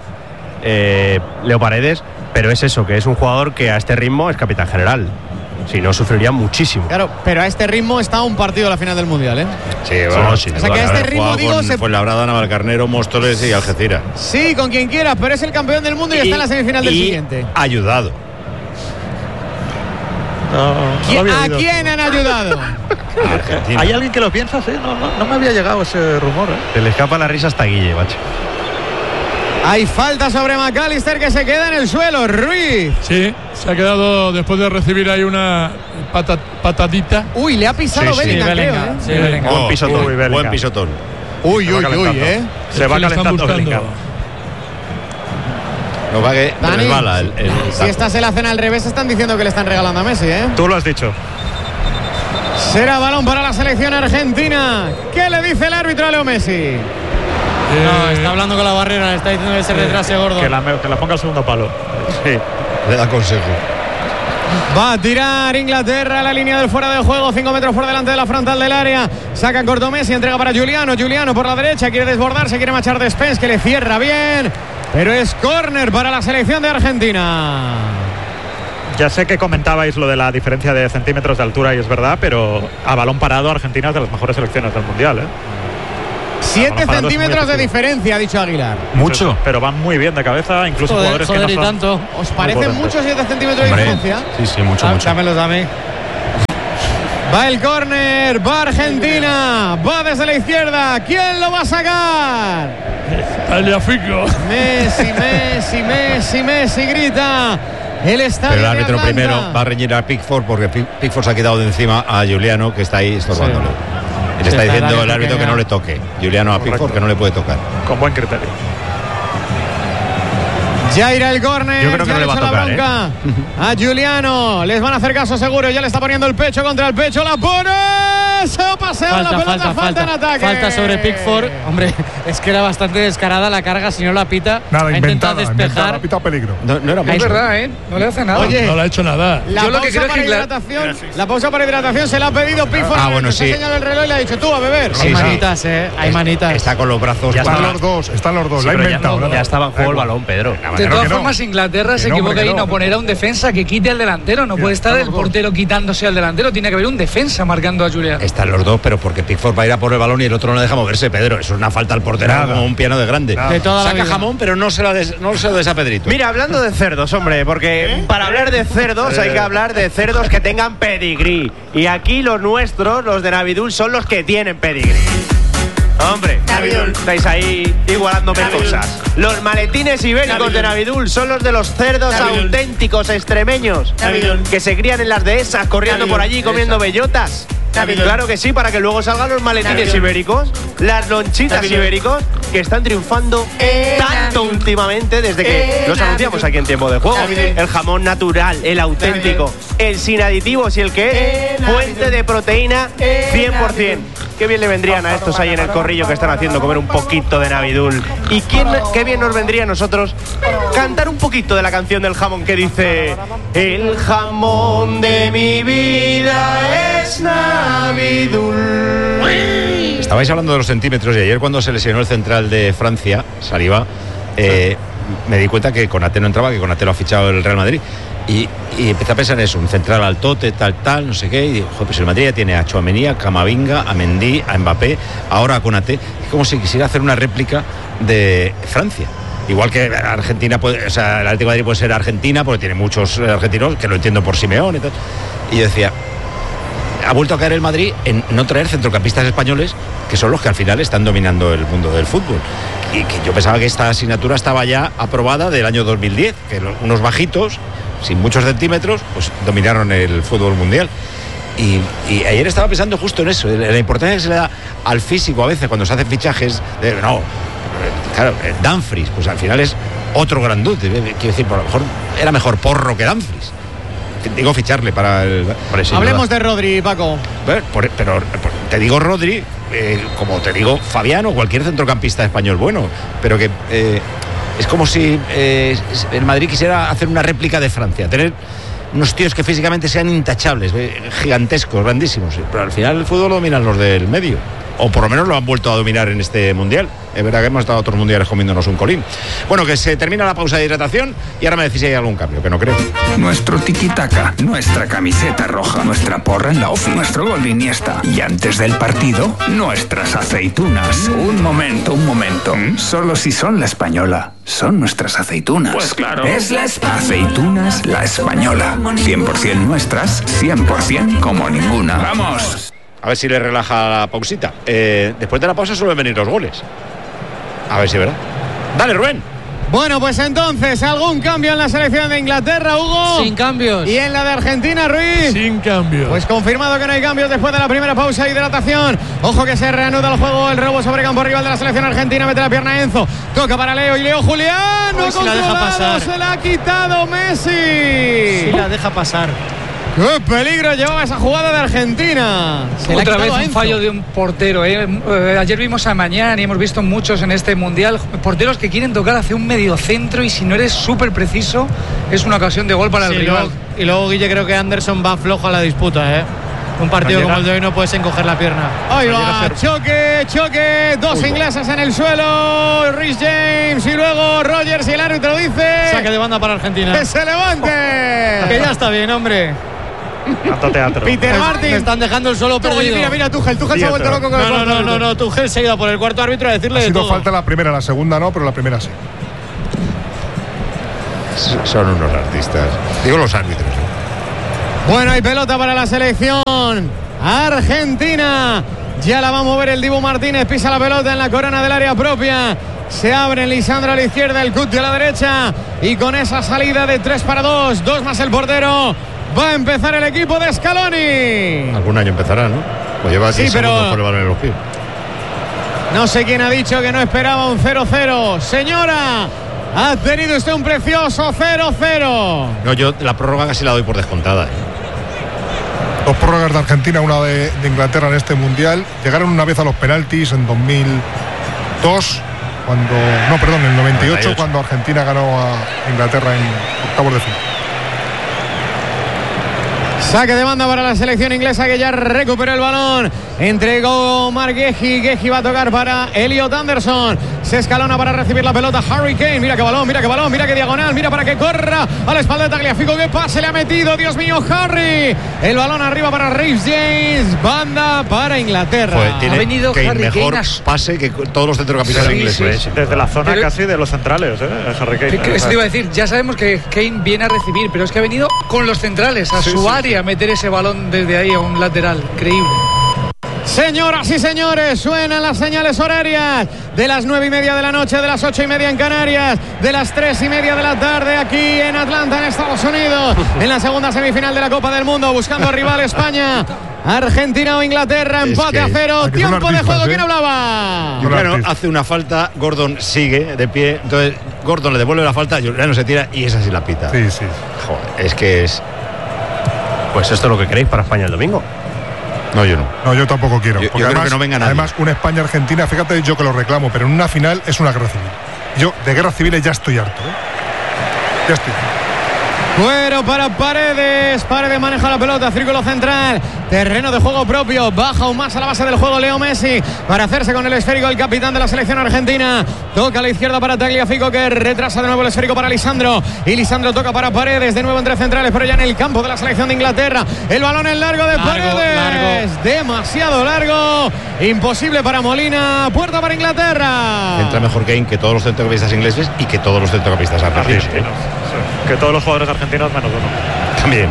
Leo Paredes, pero es eso, que es un jugador que a este ritmo es capitán general. Si no, sufriría muchísimo. Claro, pero a este ritmo está un partido a la final del Mundial, ¿eh? Sí, bueno, sí. O sea, que a este ritmo, digo... Con Fuenlabrada, Navalcarnero, Móstoles y Algeciras. Sí, con quien quieras, pero es el campeón del mundo y está en la semifinal del siguiente. Ayudado. ¿A quién han ayudado? Argentina. ¿Hay alguien que lo piensa? Sí, no me había llegado ese rumor. Se le escapa la risa hasta Guille, macho. Hay falta sobre McAllister que se queda en el suelo. Ruiz. Sí, se ha quedado después de recibir ahí una patadita. Uy, le ha pisado Bellingham, creo, ¿eh? Sí, Bellingham. Buen pisotón. Buen pisotón. Uy, ¿eh? Se va calentando Bellingham. No va que resbala el si esta se la hacen al revés, están diciendo que le están regalando a Messi, ¿eh? Tú lo has dicho. Será balón para la selección argentina. ¿Qué le dice el árbitro a Leo Messi? No, está hablando con la barrera, le está diciendo que se retrase gordo. Que la ponga al segundo palo. Sí, le da consejo. Va a tirar Inglaterra a la línea del fuera de juego, 5 metros por delante de la frontal del área. Saca en corto Messi, entrega para Giuliano. Giuliano por la derecha, quiere desbordarse, quiere marchar de Spence, que le cierra bien. Pero es córner para la selección de Argentina. Ya sé que comentabais lo de la diferencia de centímetros de altura y es verdad, pero a balón parado Argentina es de las mejores selecciones del Mundial, 7 centímetros de diferencia, ha dicho Aguilar. Mucho. Pero van muy bien de cabeza, incluso jugadores que no son... tanto. ¿Os parecen muchos 7 centímetros de diferencia? Sí, mucho. Dámelos a mí. Va el córner, va Argentina, va desde la izquierda. ¿Quién lo va a sacar? Tagliafico. Messi, grita. El estadio. Pero el árbitro de Atlanta primero va a reñir a Pickford porque Pickford se ha quitado de encima a Juliano, que está ahí estorbándole. Le está diciendo el árbitro que no le toque. Juliano a Pickford que no le puede tocar. Con buen criterio. Ya irá el córner. Yo creo que no le va a tocar, a Juliano. Les van a hacer caso seguro. Ya le está poniendo el pecho contra el pecho. La pone. Se ha paseado la pelota. Falta en ataque. Falta sobre Pickford. Hombre, es que era bastante descarada la carga. Si no la pita, nada, inventada, despejar. Ha pitado peligro. No era Es verdad, No le hace nada. Oye, no le ha hecho nada. La pausa para hidratación se la ha pedido Pickford. Bueno, sí. Ha señalado el reloj y le ha dicho tú a beber. Hay manitas, Hay manitas. Está con los brazos. Están los dos. Sí, la ha inventado. ya estaba en juego el balón, Pedro. De todas formas, Inglaterra se equivoca y no poner a un defensa que quite al delantero. No puede estar el portero quitándose al delantero. Tiene que haber un defensa marcando a Julián. Están los dos, pero porque Pickford va a ir a por el balón y el otro no le deja moverse, Pedro. Eso es una falta al portero como un piano de grande. Saca jamón, pero no se lo des a Pedrito. Mira, hablando de cerdos, hombre, porque para hablar de cerdos hay que hablar de cerdos que tengan pedigrí. Y aquí los nuestros, los de Navidul, son los que tienen pedigrí. Hombre, Navidul, estáis ahí igualándome cosas. Los maletines ibéricos de Navidul son los de los cerdos auténticos extremeños que se crían en las dehesas, corriendo por allí comiendo bellotas. Claro que sí, para que luego salgan los maletines ibéricos, las lonchitas ibéricos, que están triunfando tanto últimamente desde que los anunciamos aquí en Tiempo de Juego. El jamón natural, el auténtico, el sin aditivos y el que es fuente de proteína 100%. Qué bien le vendrían a estos ahí en el corrillo que están haciendo comer un poquito de Navidul. Y qué bien nos vendría a nosotros cantar un poquito de la canción del jamón que dice: el jamón de mi vida es Navidul. Estabais hablando de los centímetros y ayer cuando se lesionó el central de Francia, Saliba, me di cuenta que Konaté no entraba, que Konaté lo ha fichado el Real Madrid. Y empecé a pensar en eso, un central altote, tal, no sé qué. Y digo, pues el Madrid ya tiene a Tchouaméni, a Camavinga, a Mendy, a Mbappé, ahora a Konaté. Es como si quisiera hacer una réplica de Francia. Igual que Argentina, el Atlético de Madrid puede ser Argentina, porque tiene muchos argentinos, que lo entiendo por Simeone y tal. Y yo decía, ha vuelto a caer el Madrid en no traer centrocampistas españoles, que son los que al final están dominando el mundo del fútbol. Y que yo pensaba que esta asignatura estaba ya aprobada del año 2010, que unos bajitos, sin muchos centímetros, pues dominaron el fútbol mundial. Y ayer estaba pensando justo en eso, en la importancia que se le da al físico a veces cuando se hacen fichajes. Claro, Dumfries, pues al final es otro grandote. Quiero decir, por lo mejor era mejor Porro que Dumfries. Digo ficharle para el... Hablemos de Rodri, Paco. Pero te digo Rodri, como te digo Fabián o cualquier centrocampista español bueno, pero que es como si el Madrid quisiera hacer una réplica de Francia, tener unos tíos que físicamente sean intachables, gigantescos, grandísimos, pero al final el fútbol lo dominan los del medio, o por lo menos lo han vuelto a dominar en este mundial. Es verdad que hemos estado otros mundiales comiéndonos un colín. Bueno, que se termina la pausa de hidratación y ahora me decís si hay algún cambio, que no creo. Nuestro tiki-taka, nuestra camiseta roja, nuestra porra en la ofi, nuestro gol de Iniesta. Y antes del partido, nuestras aceitunas. Un momento. Solo si son la española, son nuestras aceitunas. Pues claro. Es aceitunas la española. 100% nuestras, 100% como ninguna. ¡Vamos! A ver si le relaja la pausita. Después de la pausa suelen venir los goles. A ver si verá. Dale, Rubén. Bueno, pues entonces, ¿algún cambio en la selección de Inglaterra, Hugo? Sin cambios. ¿Y en la de Argentina, Ruiz? Sin cambios. Pues confirmado que no hay cambios después de la primera pausa de hidratación. Ojo que se reanuda el juego, el robo sobre campo rival de la selección argentina. Mete la pierna Enzo. Toca para Leo y Leo Julián. No si la deja pasar. Se la ha quitado Messi. Si la deja pasar. ¡Qué peligro llevaba esa jugada de Argentina! Otra vez un fallo de un portero. Ayer vimos a Mañán y hemos visto muchos en este mundial. Porteros que quieren tocar hacia un mediocentro y si no eres súper preciso, es una ocasión de gol para el rival. Y luego, Guille, creo que Anderson va flojo a la disputa, Un partido como el de hoy no puedes encoger la pierna. Ahí va, choque. Dos ingleses en el suelo. Rhys James y luego Rogers, y el árbitro dice... Saque de banda para Argentina. ¡Que se levante! Que ya está bien, hombre. Tanto teatro. Peter Martin. Me están dejando el suelo perdido. Mira, Tuchel se ha vuelto loco con el cuarto árbitro. No, Tuchel se ha ido por el cuarto árbitro a decirle ha sido de todo. falta la primera, la segunda no, pero la primera sí. Son unos artistas. Digo los árbitros. Bueno, hay pelota para la selección argentina. Ya la va a mover el Dibu Martínez. Pisa la pelota en la corona del área propia. Se abre Lisandro a la izquierda, el Cuti a la derecha. Y con esa salida de 3-2, 2 más el portero, va a empezar el equipo de Scaloni. Algún año empezará, ¿no? Pues lleva 10 segundos con el balón en los pies. No sé quién ha dicho que no esperaba un 0-0. Señora, ha tenido usted un precioso 0-0. No, yo la prórroga casi la doy por descontada. Dos prórrogas de Argentina, una de Inglaterra en este mundial. Llegaron una vez a los penaltis en 2002, en el 98, cuando Argentina ganó a Inglaterra en octavos de final. Saque de banda para la selección inglesa, que ya recuperó el balón. Entregó Mark Gehi. Gehi va a tocar para Elliot Anderson. Se escalona para recibir la pelota Harry Kane. Mira qué balón, mira qué diagonal. Mira para que corra a la espalda de Tagliafico. Qué pase le ha metido, Dios mío, Harry. El balón arriba para Rhys James. Banda para Inglaterra. Tiene ha venido Kane Harry mejor Kane pase que todos los centrocampistas ingleses. Desde la zona casi de los centrales, Harry Kane. Eso te iba a decir, ya sabemos que Kane viene a recibir, pero es que ha venido con los centrales, a su área, a meter ese balón desde ahí a un lateral. Increíble. Señoras y señores, suenan las señales horarias de las 9:30 de la noche, de las 8:30 en Canarias, de las 3:30 de la tarde aquí en Atlanta, en Estados Unidos, en la segunda semifinal de la Copa del Mundo, buscando a rival España, Argentina o Inglaterra, empate a 0, tiempo de juego. ¿Quién hablaba? Juliano hace una falta, Gordon sigue de pie, entonces Gordon le devuelve la falta, Juliano se tira y esa sí la pita. Sí. Joder, es que es... Pues esto es lo que queréis para España el domingo. No, yo no. No, yo tampoco quiero. Yo creo que no venga nadie. Además, una España-Argentina, fíjate, yo que lo reclamo, pero en una final es una guerra civil. Yo de guerras civiles ya estoy harto. Ya estoy. Cuero para Paredes. Paredes maneja la pelota, círculo central, terreno de juego propio. Baja aún más a la base del juego Leo Messi para hacerse con el esférico el capitán de la selección argentina. Toca a la izquierda para Tagliafico, que retrasa de nuevo el esférico para Lisandro. Y Lisandro toca para Paredes, de nuevo entre centrales, pero ya en el campo de la selección de Inglaterra. El balón en largo de Paredes. Demasiado largo. Imposible para Molina. Puerta para Inglaterra. Entra mejor Kane que todos los centrocampistas ingleses y que todos los centrocampistas argentinos. Que todos los jugadores argentinos menos uno. También.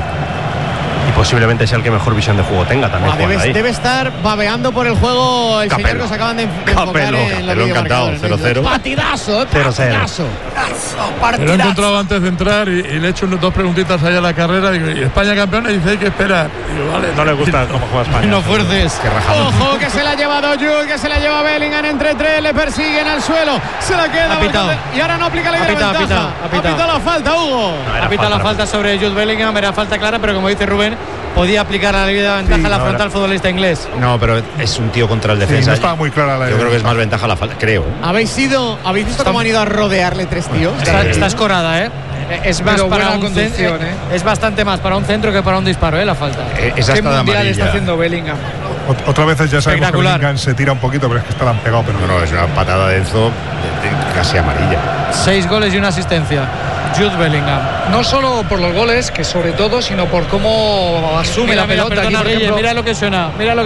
Y posiblemente sea el que mejor visión de juego tenga también. Debe estar babeando por el juego el Capello. señor que os acaban de enfocar en la encantado, 0-0. Partidazo, 0-0. Lo he encontrado antes de entrar y le he hecho dos preguntitas allá a la carrera. Digo, ¿y España campeona? Y dice, hay que esperar. Digo, vale. No le gusta cómo juega España. No fuerces. Ojo, que se la ha llevado Jude, que se la lleva Bellingham entre tres, le persiguen al suelo, se la queda. Y ahora no aplica la ley de ventaja. Ha pitado la falta, Hugo. Ha pitado la falta sobre Jude Bellingham, era falta clara, pero como dice Rubén, podía aplicar la ley de ventaja a la frontal futbolista inglés. No, pero es un tío contra el defensa. No estaba muy clara la Yo creo que es más ventaja la falta, creo. ¿Habéis visto cómo han ido a rodearle tres tíos? Está escorada, Es más para un centro, es bastante más para un centro que para un disparo, la falta. Esa ¿Qué mundial está haciendo Bellingham? Otra vez ya sabemos que Bellingham se tira un poquito, pero es que está la han pegado. Pero no, es una patada de Enzo casi amarilla. 6 goles y una asistencia. Jude Bellingham. No solo por los goles, que sobre todo, sino por cómo asume la pelota. Perdona, aquí, por ejemplo, mira lo que suena.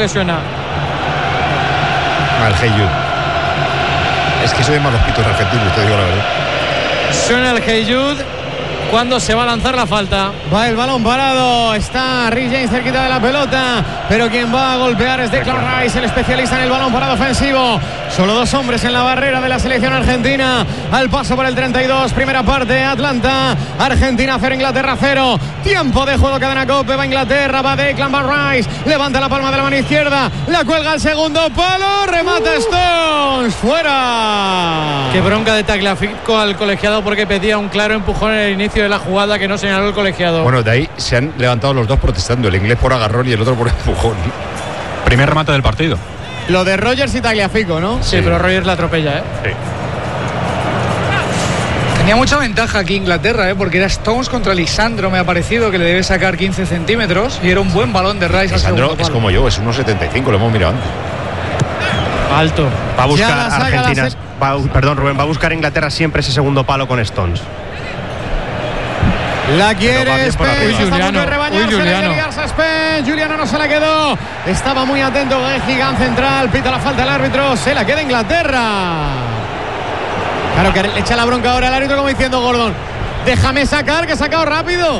Al Hey Jude. Es que soy de malos pitos argentinos, te digo la verdad. Suena el Hey Jude cuando se va a lanzar la falta. Va el balón parado, está Rhys James cerquita de la pelota, pero quien va a golpear es Declan Rice, el especialista en el balón parado ofensivo. Solo 2 hombres en la barrera de la selección argentina. Al paso por el 32, primera parte, Atlanta, Argentina 0, Inglaterra 0. Tiempo de juego, cadena COPE, va Inglaterra, va Declan, va Rice, levanta la palma de la mano izquierda, la cuelga al segundo palo, remata Stones, fuera. Qué bronca de Tagliafico al colegiado porque pedía un claro empujón en el inicio de la jugada que no señaló el colegiado. Bueno, de ahí se han levantado los dos protestando, el inglés por agarrón y el otro por empujón. Primer remate del partido. Lo de Rogers y Tagliafico, ¿no? Sí, pero Rogers la atropella, Sí. Tenía mucha ventaja aquí Inglaterra, porque era Stones contra Lisandro, me ha parecido que le debe sacar 15 centímetros y era un buen balón de Rice. Lisandro es como yo, es 1,75, lo hemos mirado antes. Alto. Va a buscar Argentina. Rubén, va a buscar Inglaterra siempre ese segundo palo con Stones. La quiere Spence, está a punto de rebañarse, Juliano no se la quedó, estaba muy atento con el gigante central, pita la falta el árbitro, se la queda Inglaterra. Claro que le echa la bronca ahora al árbitro como diciendo Gordon, déjame sacar, que he sacado rápido.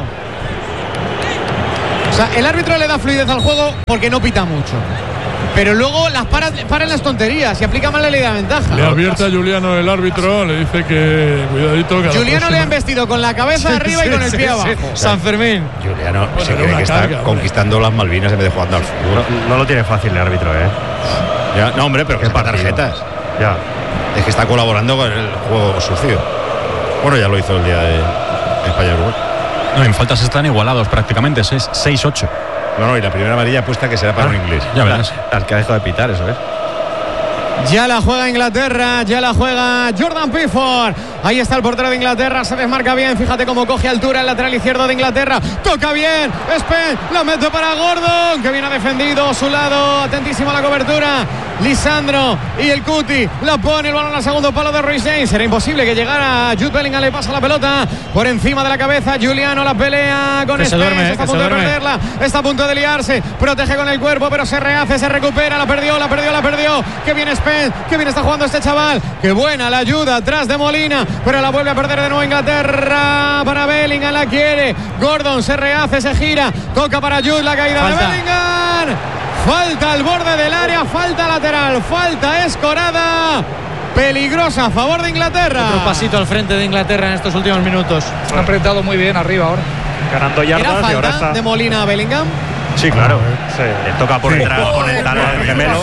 O sea, el árbitro le da fluidez al juego porque no pita mucho, pero luego las paran las tonterías y aplica mal la ley de ventaja. Le advierte a Juliano el árbitro, le dice que cuidadito. Que Juliano le ha embestido con la cabeza arriba y con el pie abajo. San Fermín. Juliano se cree que está conquistando las Malvinas en vez de jugando al fútbol. No lo tiene fácil el árbitro, Ya, no, hombre, pero que para tarjetas. Ya. Es que está colaborando con el juego sucio. Bueno, ya lo hizo el día de España-Uruguay. No, en faltas están igualados prácticamente, 6-8. No, y la primera amarilla puesta que será para un inglés. Ya verás. Al que ha dejado de pitar, eso es. Ya la juega Inglaterra, ya la juega Jordan Pickford. Ahí está el portero de Inglaterra, se desmarca bien. Fíjate cómo coge altura el lateral izquierdo de Inglaterra. Toca bien, Spence, la mete para Gordon, que viene defendido a su lado. Atentísimo a la cobertura. Lisandro y el Cuti la pone el balón al segundo palo de Reece James. Era imposible que llegara Jude Bellingham, le pasa la pelota por encima de la cabeza. Juliano la pelea con Spence, está a punto de perderla, está a punto de liarse, protege con el cuerpo, pero se rehace, se recupera, la perdió. Que viene Spence, que bien está jugando este chaval. Qué buena la ayuda atrás de Molina, pero la vuelve a perder de nuevo Inglaterra. Para Bellingham, la quiere Gordon, se rehace, se gira, toca para Jude, la caída de Bellingham. Falta al borde del área, falta lateral, falta escorada, peligrosa a favor de Inglaterra. Otro pasito al frente de Inglaterra en estos últimos minutos. Han apretado muy bien arriba ahora. Ganando yardas. ¿Era falta y ahora está de Molina a Bellingham? Sí, claro. Sí. Le toca por detrás con el talón del gemelo.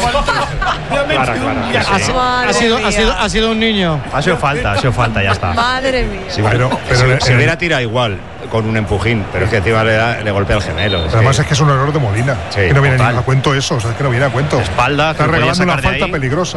Ha sido un niño. Ha sido falta, ya está. Madre mía. Sí, pero si hubiera tirado igual con un empujín, pero es que encima le golpea el gemelo. Además es que es un error de Molina. Sí, que no viene total. ni a cuento eso, o sea, es que no viene a cuento. Espalda, está regalando una falta peligrosa.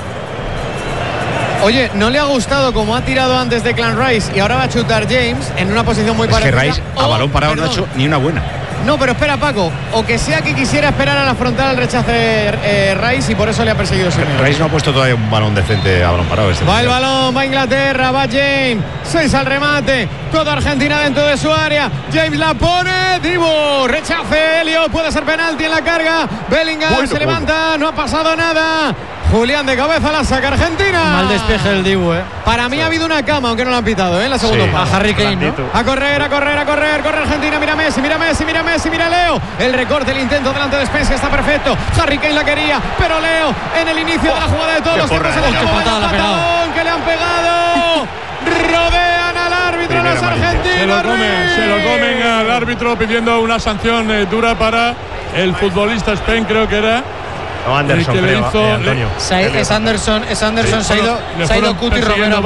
Oye, ¿no le ha gustado como ha tirado antes de Declan Rice y ahora va a chutar James en una posición muy parecida? Es que Rice a balón parado no ha hecho ni una buena. No, pero espera, Paco, o que sea que quisiera esperar a la frontal el rechace Rice y por eso le ha perseguido Simeone. Rice no ha puesto todavía un balón decente a balón parado. Va el balón, va Inglaterra, va James, 6 al remate, toda Argentina dentro de su área. James la pone, Dibu, rechace, Elliot, puede ser penalti en la carga. Bellingham se levanta, no ha pasado nada. Julián de cabeza la saca Argentina. Mal despeje del Dibu, Para mí ha habido una cama, aunque no la han pitado, en la segunda parte. A Harry Kane, ¿no? A correr, corre Argentina, mira Messi, mira Leo. El recorte, el intento delante de Spence, está perfecto. Harry Kane la quería, pero Leo en el inicio de la jugada de todos los tiempos se le acabó el patadón que le han pegado. Rodean al árbitro los argentinos. Se lo comen al árbitro pidiendo una sanción dura para el futbolista Spence, creo que era. No, Anderson, que le hizo, Antonio. Es Anderson, se ha ido Cuti Romero.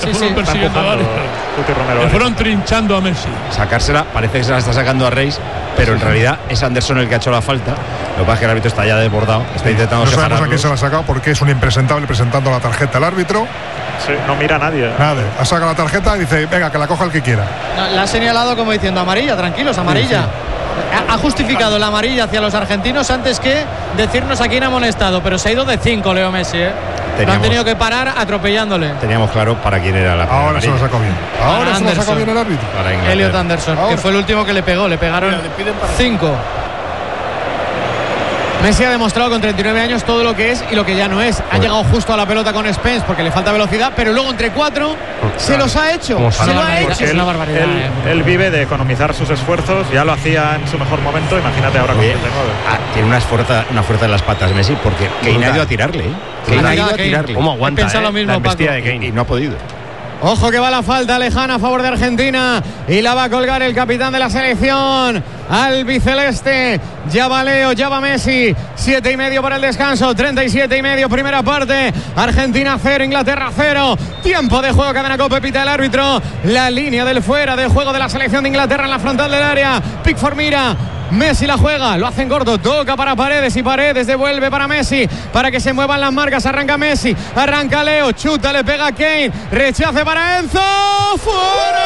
Le fueron trinchando a Messi. Sacársela, parece que se la está sacando a Reis, pero en realidad es Anderson el que ha hecho la falta. Lo que pasa es que el árbitro está ya desbordado, está intentando separarlos. No sabemos a quién se la ha sacado porque es un impresentable presentando la tarjeta al árbitro. Sí, no mira a nadie. Nada, ha sacado la tarjeta y dice, venga, que la coja el que quiera. No, la ha señalado como diciendo amarilla, tranquilos, amarilla. Sí. Ha justificado la amarilla hacia los argentinos antes que decirnos a quién ha amonestado, pero se ha ido de 5 Leo Messi, Lo han tenido que parar atropellándole. Teníamos claro para quién era la Ahora amarilla. Se lo sacó bien. Ahora se lo sacó bien el árbitro. Elliot Anderson, que fue el último que le pegó. Le pegaron 5. Messi ha demostrado con 39 años todo lo que es y lo que ya no es. Ha llegado justo a la pelota con Spence porque le falta velocidad, pero luego entre 4 se los ha hecho. Se lo ha hecho. Es una barbaridad. Él vive de economizar sus esfuerzos, ya lo hacía en su mejor momento, imagínate ahora con 39. Tiene una fuerza en las patas Messi porque Kane ha ido a tirarle. Kane ha ido a tirarle. ¿Cómo aguanta? Lo mismo, la embestida de Kane y no ha podido. Ojo que va la falta lejana a favor de Argentina y la va a colgar el capitán de la selección albiceleste. Ya va Leo, ya va Messi. 7:30 para el descanso, 37:30 primera parte. Argentina 0, Inglaterra 0. Tiempo de juego, cadena Cope, pita el árbitro. La línea del fuera de juego de la selección de Inglaterra en la frontal del área. Pickford mira. Messi la juega, lo hacen corto, toca para Paredes y Paredes devuelve para Messi, para que se muevan las marcas. Arranca Messi, arranca Leo, chuta, le pega Kane, rechace para Enzo, ¡fuera!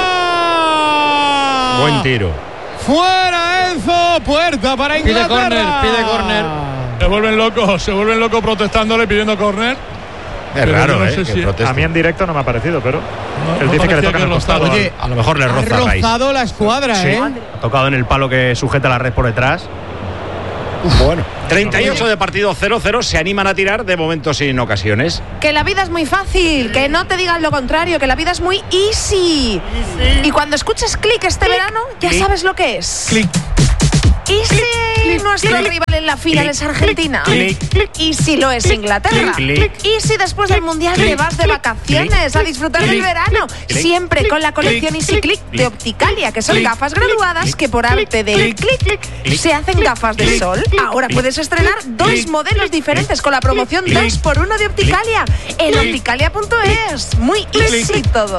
Buen tiro. Fuera Enzo, puerta para Inglaterra. Pide córner. Se vuelven locos protestándole, pidiendo córner. Es raro, no sé si a mí en directo no me ha parecido, pero él dice que le toca en el costado. Oye, a lo mejor le roza ha rozado la escuadra, sí. Ha tocado en el palo que sujeta la red por detrás. Bueno, 38 de partido 0-0, se animan a tirar, de momento sin ocasiones. Que la vida es muy fácil, que no te digan lo contrario, que la vida es muy easy. Y cuando escuches click este verano, ya sabes lo que es. Click. ¿Y si nuestro rival en la final es Argentina? ¿Y si lo es Inglaterra? ¿Y si después del Mundial te vas de vacaciones a disfrutar del verano? Siempre con la colección Easy Click de Opticalia, que son gafas graduadas que por arte del click se hacen gafas de sol. Ahora puedes estrenar 2 modelos diferentes con la promoción 2x1 de Opticalia en opticalia.es. Muy easy todo.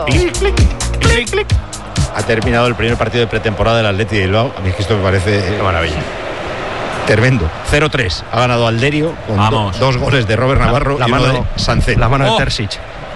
Ha terminado el primer partido de pretemporada del Athletic de Bilbao. A mí es que esto me parece maravilla. Tremendo. 0-3. Ha ganado Alderio con 2 goles de Robert Navarro y uno de Sancet. La mano de Terzic.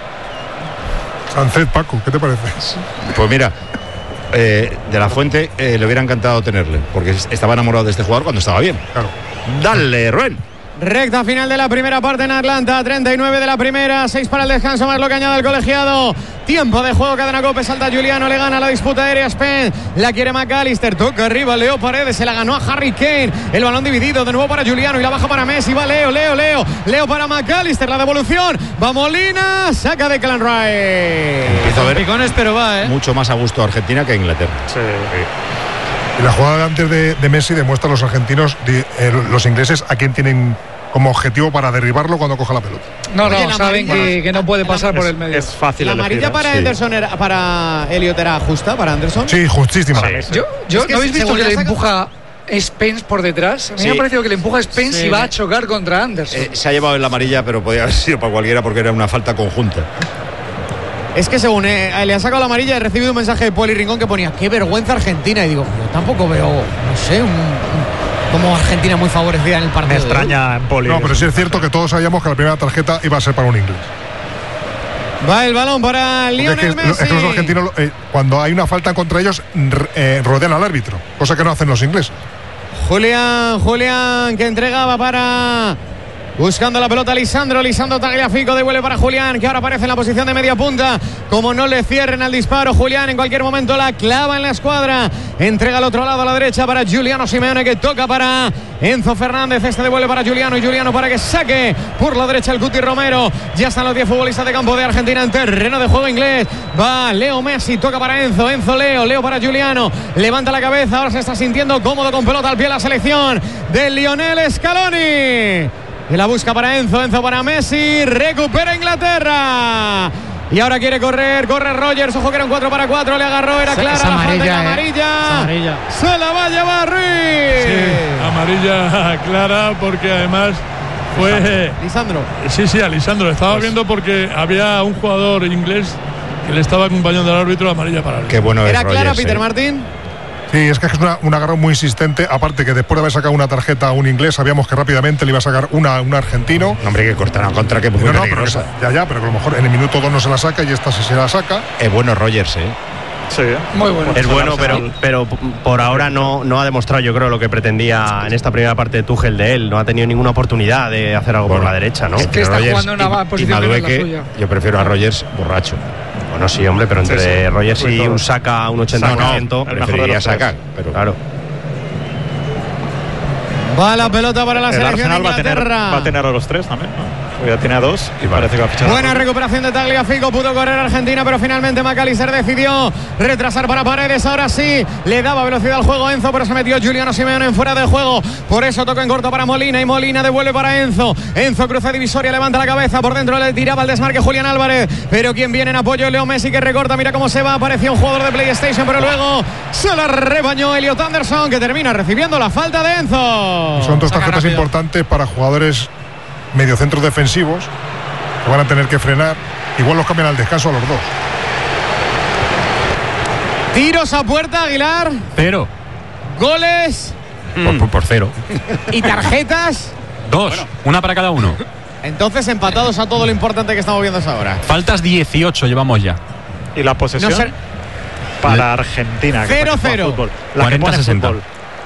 Sancet, Paco, ¿qué te parece? Pues mira, de la Fuente le hubiera encantado tenerle, porque estaba enamorado de este jugador cuando estaba bien. Claro. Dale, Rubén. Recta final de la primera parte en Atlanta, 39 de la primera, 6 para el descanso, más lo que añade el colegiado. Tiempo de juego, cadena Cope, salta Juliano, le gana la disputa aérea Spence, la quiere McAllister, toca arriba Leo Paredes, se la ganó a Harry Kane, el balón dividido de nuevo para Juliano y la baja para Messi, va Leo para McAllister, la devolución, va Molina, saca de Declan Rice. Empiezo a ver picones, pero va, mucho más a gusto Argentina que Inglaterra. Sí. Y la jugada de antes de Messi demuestra a los argentinos, los ingleses, a quién tienen como objetivo para derribarlo cuando coja la pelota. No, saben que no puede pasar por el medio. Es fácil. La amarilla para Anderson para Elliot era justa, para Anderson. Sí, justísima. Yo ¿no habéis visto que le empuja Spence por detrás? A mí me ha parecido que le empuja Spence y va a chocar contra Anderson. Se ha llevado en la amarilla, pero podía haber sido para cualquiera porque era una falta conjunta. Es que según le ha sacado la amarilla, he recibido un mensaje de Poli Rincón que ponía qué vergüenza Argentina, y digo, yo tampoco veo, no sé, como Argentina muy favorecida en el partido. Me extraña en Poli. No, pero sí es cierto que todos sabíamos que la primera tarjeta iba a ser para un inglés. Va el balón para Lionel Messi. Es que los argentinos, cuando hay una falta contra ellos, rodean al árbitro, cosa que no hacen los ingleses. Julián, que entregaba para... Buscando la pelota Lisandro Tagliafico, devuelve para Julián, que ahora aparece en la posición de media punta. Como no le cierren al disparo, Julián en cualquier momento la clava en la escuadra. Entrega al otro lado a la derecha para Giuliano Simeone, que toca para Enzo Fernández. Este devuelve para Giuliano y Giuliano para que saque por la derecha el Cuti Romero. Ya están los 10 futbolistas de campo de Argentina en terreno de juego inglés. Va Leo Messi, toca para Enzo Leo para Giuliano. Levanta la cabeza, ahora se está sintiendo cómodo con pelota al pie la selección de Lionel Scaloni. Y la busca para Enzo para Messi, recupera Inglaterra. Y ahora quiere corre Rogers, ojo que era un 4-4, le agarró, era clara la falta, amarilla. Se la va a llevar Ruiz. Sí, amarilla clara porque además fue... Lisandro. Sí, a Lisandro, estaba viendo porque había un jugador inglés que le estaba acompañando al árbitro, amarilla para él. Qué bueno ¿Era es clara, Rogers, Peter Martín? Sí, es que es un agarrón muy insistente. Aparte que después de haber sacado una tarjeta a un inglés, sabíamos que rápidamente le iba a sacar un argentino. No, hombre, que cortaron contra que muy peligrosa. Pero ya, pero que a lo mejor en el minuto 2 no se la saca y esta sí se la saca. Es bueno Rogers, Sí, muy bueno. Es bueno, pero por ahora no ha demostrado, yo creo, lo que pretendía en esta primera parte de Tuchel de él. No ha tenido ninguna oportunidad de hacer algo por la derecha, ¿no? Es que está jugando en una posición que no es la suya. Yo prefiero a Rogers borracho. Bueno, sí, hombre, pero entre Rogers y un Saka, un 80%, preferiría Saka, pero claro. Va la pelota para la selección de Inglaterra. Va a tener a los tres también, ¿no? Ya tiene a 2 y parece que va a fichar. Buena recuperación de Tagliafico, pudo correr Argentina, pero finalmente McAllister decidió retrasar para Paredes. Ahora sí, le daba velocidad al juego Enzo, pero se metió Giuliano Simeone en fuera de juego. Por eso tocó en corto para Molina y Molina devuelve para Enzo. Enzo cruza divisoria, levanta la cabeza, por dentro le tiraba el desmarque Julián Álvarez, pero quien viene en apoyo Leo Messi, que recorta, mira cómo se va. Apareció un jugador de PlayStation, pero luego se la rebañó Elliot Anderson, que termina recibiendo la falta de Enzo. Son dos tarjetas importantes para jugadores mediocentros defensivos que van a tener que frenar. Igual los cambian al descanso a los dos. Tiros a puerta, Aguilar. 0. Goles. Por 0. ¿Y tarjetas? 2, una para cada uno. Entonces empatados a todo lo importante que estamos viendo ahora. Faltas 18 llevamos ya. Y la posesión para Argentina. 0-0. La que pone 40-60. fútbol.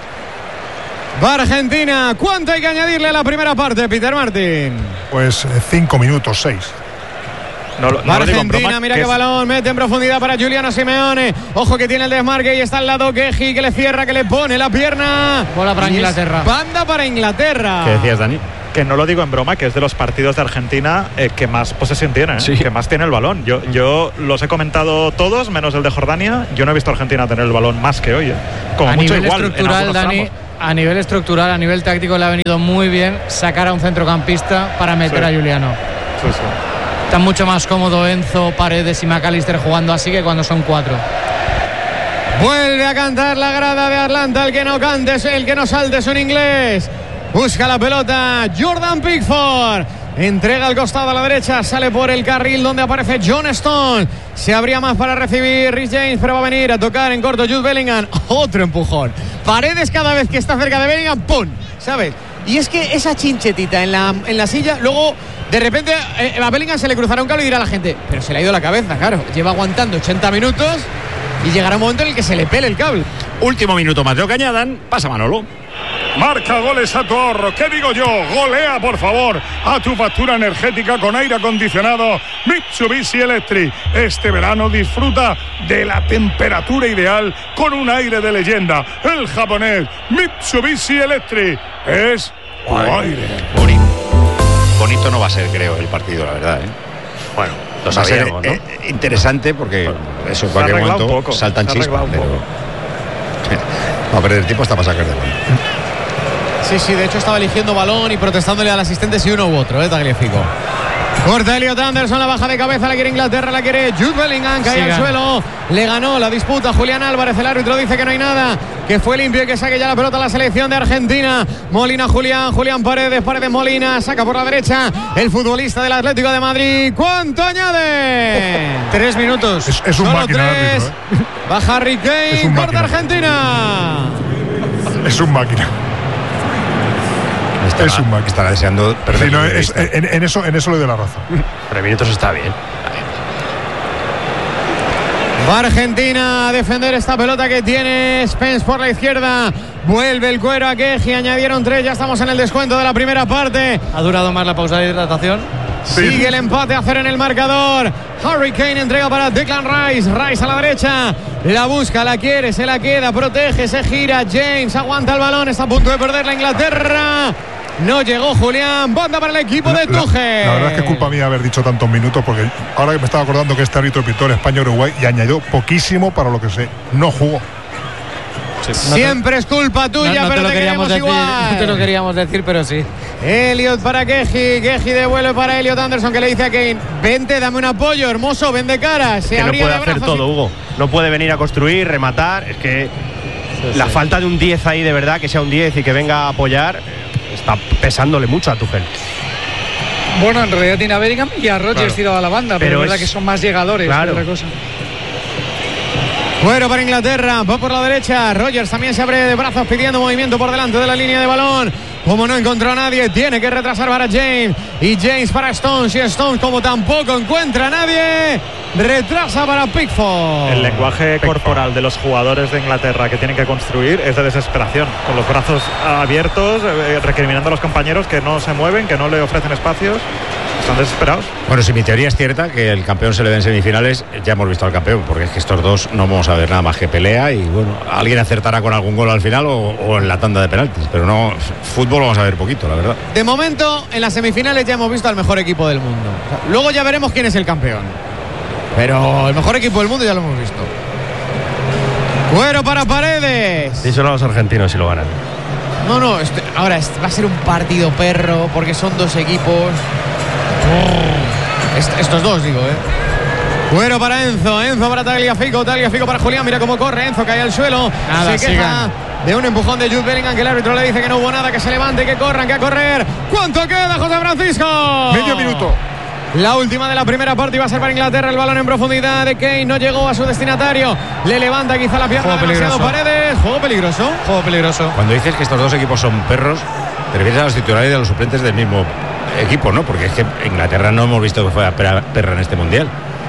Va Argentina. ¿Cuánto hay que añadirle a la primera parte, Peter Martin? Pues 5 minutos, 6. No lo digo en Argentina, broma, mira que qué es- balón, mete en profundidad para Giuliano Simeone. Ojo que tiene el desmarque y está al lado Geji, que le cierra, que le pone la pierna. Bola para Y es Inglaterra. Banda para Inglaterra. ¿Qué decías, Dani? Que no lo digo en broma, que es de los partidos de Argentina que más posesión tiene, que más tiene el balón. Yo los he comentado todos, menos el de Jordania. Yo no he visto a Argentina tener el balón más que hoy. Como A mucho nivel igual, en estructural, algunos Dani, tramos. a nivel estructural, a nivel táctico le ha venido muy bien sacar a un centrocampista para meter a Giuliano. Sí, sí. Está mucho más cómodo Enzo, Paredes y McAllister jugando así que cuando son 4. Vuelve a cantar la grada de Atlanta. El que no cante, el que no salte es un inglés. Busca la pelota Jordan Pickford. Entrega al costado a la derecha. Sale por el carril donde aparece John Stone. Se abría más para recibir Rhys James, pero va a venir a tocar en corto Jude Bellingham. Otro empujón. Paredes cada vez que está cerca de Bellingham, ¡pum! ¿Sabes? Y es que esa chinchetita en la silla, luego de repente a Bellingham se le cruzará un cable y dirá a la gente, pero se le ha ido la cabeza, claro. Lleva aguantando 80 minutos y llegará un momento en el que se le pele el cable. Último minuto, Mateo que añadan. Pasa Manolo. Marca goles a tu ahorro. ¿Qué digo yo? Golea, por favor, a tu factura energética con aire acondicionado Mitsubishi Electric. Este verano disfruta de la temperatura ideal con un aire de leyenda. El japonés Mitsubishi Electric es tu aire. Bonito no va a ser, creo, el partido, la verdad. Bueno, lo va a ser sabíamos, ¿no? interesante porque eso en Se ha cualquier arreglado momento un poco, saltan se ha chispas. arreglado un Pero... Va a perder tiempo hasta para sacar de balón. Sí, de hecho estaba eligiendo balón y protestándole al asistente si uno u otro, Tagliafico. Corta Elliot Anderson, la baja de cabeza, la quiere Inglaterra, la quiere Jude Bellingham, cae al suelo, le ganó la disputa Julián Álvarez, el árbitro dice que no hay nada, que fue limpio y que saque ya la pelota a la selección de Argentina. Molina Julián Paredes Molina, saca por la derecha el futbolista del Atlético de Madrid. ¿Cuánto añade? 3 minutos. Es un Solo máquina 3. árbitro, Baja Harry Kane, Es un corta máquina. Argentina. Es un máquina. Es un máquina. Estará deseando perder. Sí, no, en eso le doy la razón. 3 minutos está bien. Va Argentina a defender esta pelota que tiene Spence por la izquierda. Vuelve el cuero a Geji, añadieron 3, ya estamos en el descuento de la primera parte. ¿Ha durado más la pausa de hidratación? Sigue el empate a 0 en el marcador. Harry Kane entrega para Declan Rice. Rice a la derecha. La busca, la quiere, se la queda, protege, se gira. James aguanta el balón, está a punto de perder la Inglaterra. No llegó Julián. Banda para el equipo de Tuchel. La verdad es que es culpa mía haber dicho tantos minutos, porque ahora que me estaba acordando que este árbitro pitó en España-Uruguay y añadió poquísimo para lo que sé. No jugó. Siempre es culpa tuya, No pero te lo te queríamos queremos decir, igual. no te lo queríamos decir, pero sí. Elliot para Geji devuelve para Elliot Anderson, que le dice a Kane, vente, dame un apoyo, hermoso, ven de cara. Se Que no abría puede de hacer brazos todo, Hugo. No puede venir a construir, rematar. Es que la falta de un 10 ahí, de verdad, que sea un 10 y que venga a apoyar, está pesándole mucho a Tuchel. Bueno, en realidad tiene a Bellingham y a Rodgers tirado a la banda, pero es verdad que son más llegadores. Claro. Que otra cosa. Cuero para Inglaterra, va por la derecha. Rogers también se abre de brazos pidiendo movimiento por delante de la línea de balón. Como no encontró a nadie, tiene que retrasar para James. Y James para Stones. Y Stones, como tampoco encuentra a nadie, retrasa para Pickford. El lenguaje corporal de los jugadores de Inglaterra que tienen que construir es de desesperación, con los brazos abiertos, recriminando a los compañeros que no se mueven, que no le ofrecen espacios. Están desesperados. Bueno, si mi teoría es cierta, que el campeón se le ve en semifinales, ya hemos visto al campeón, porque es que estos dos no vamos a ver nada más que pelea y bueno, alguien acertará con algún gol al final o en la tanda de penaltis, pero no, fútbol vamos a ver poquito, la verdad. De momento, en las semifinales ya hemos visto al mejor equipo del mundo. O sea, luego ya veremos quién es el campeón. Pero el mejor equipo del mundo ya lo hemos visto. Cuero para Paredes. Díselo a los argentinos si lo ganan. No, ahora va a ser un partido perro porque son dos equipos. Estos dos, digo, Cuero para Enzo para Tagliafico para Julián, mira cómo corre, Enzo cae al suelo, Nada, se queja de un empujón de Jude Bellingham, que el árbitro le dice que no hubo nada, que se levante, que corran, que a correr. ¿Cuánto queda, José Francisco? Medio minuto. La última de la primera parte iba a ser para Inglaterra. El balón en profundidad de Kane no llegó a su destinatario. Le levanta quizá la pierna demasiado Paredes. Juego peligroso. Juego peligroso. Cuando dices que estos dos equipos son perros, te refieres a los titulares y a los suplentes del mismo equipo, ¿no? Porque es que Inglaterra no hemos visto que fuera perra en este mundial.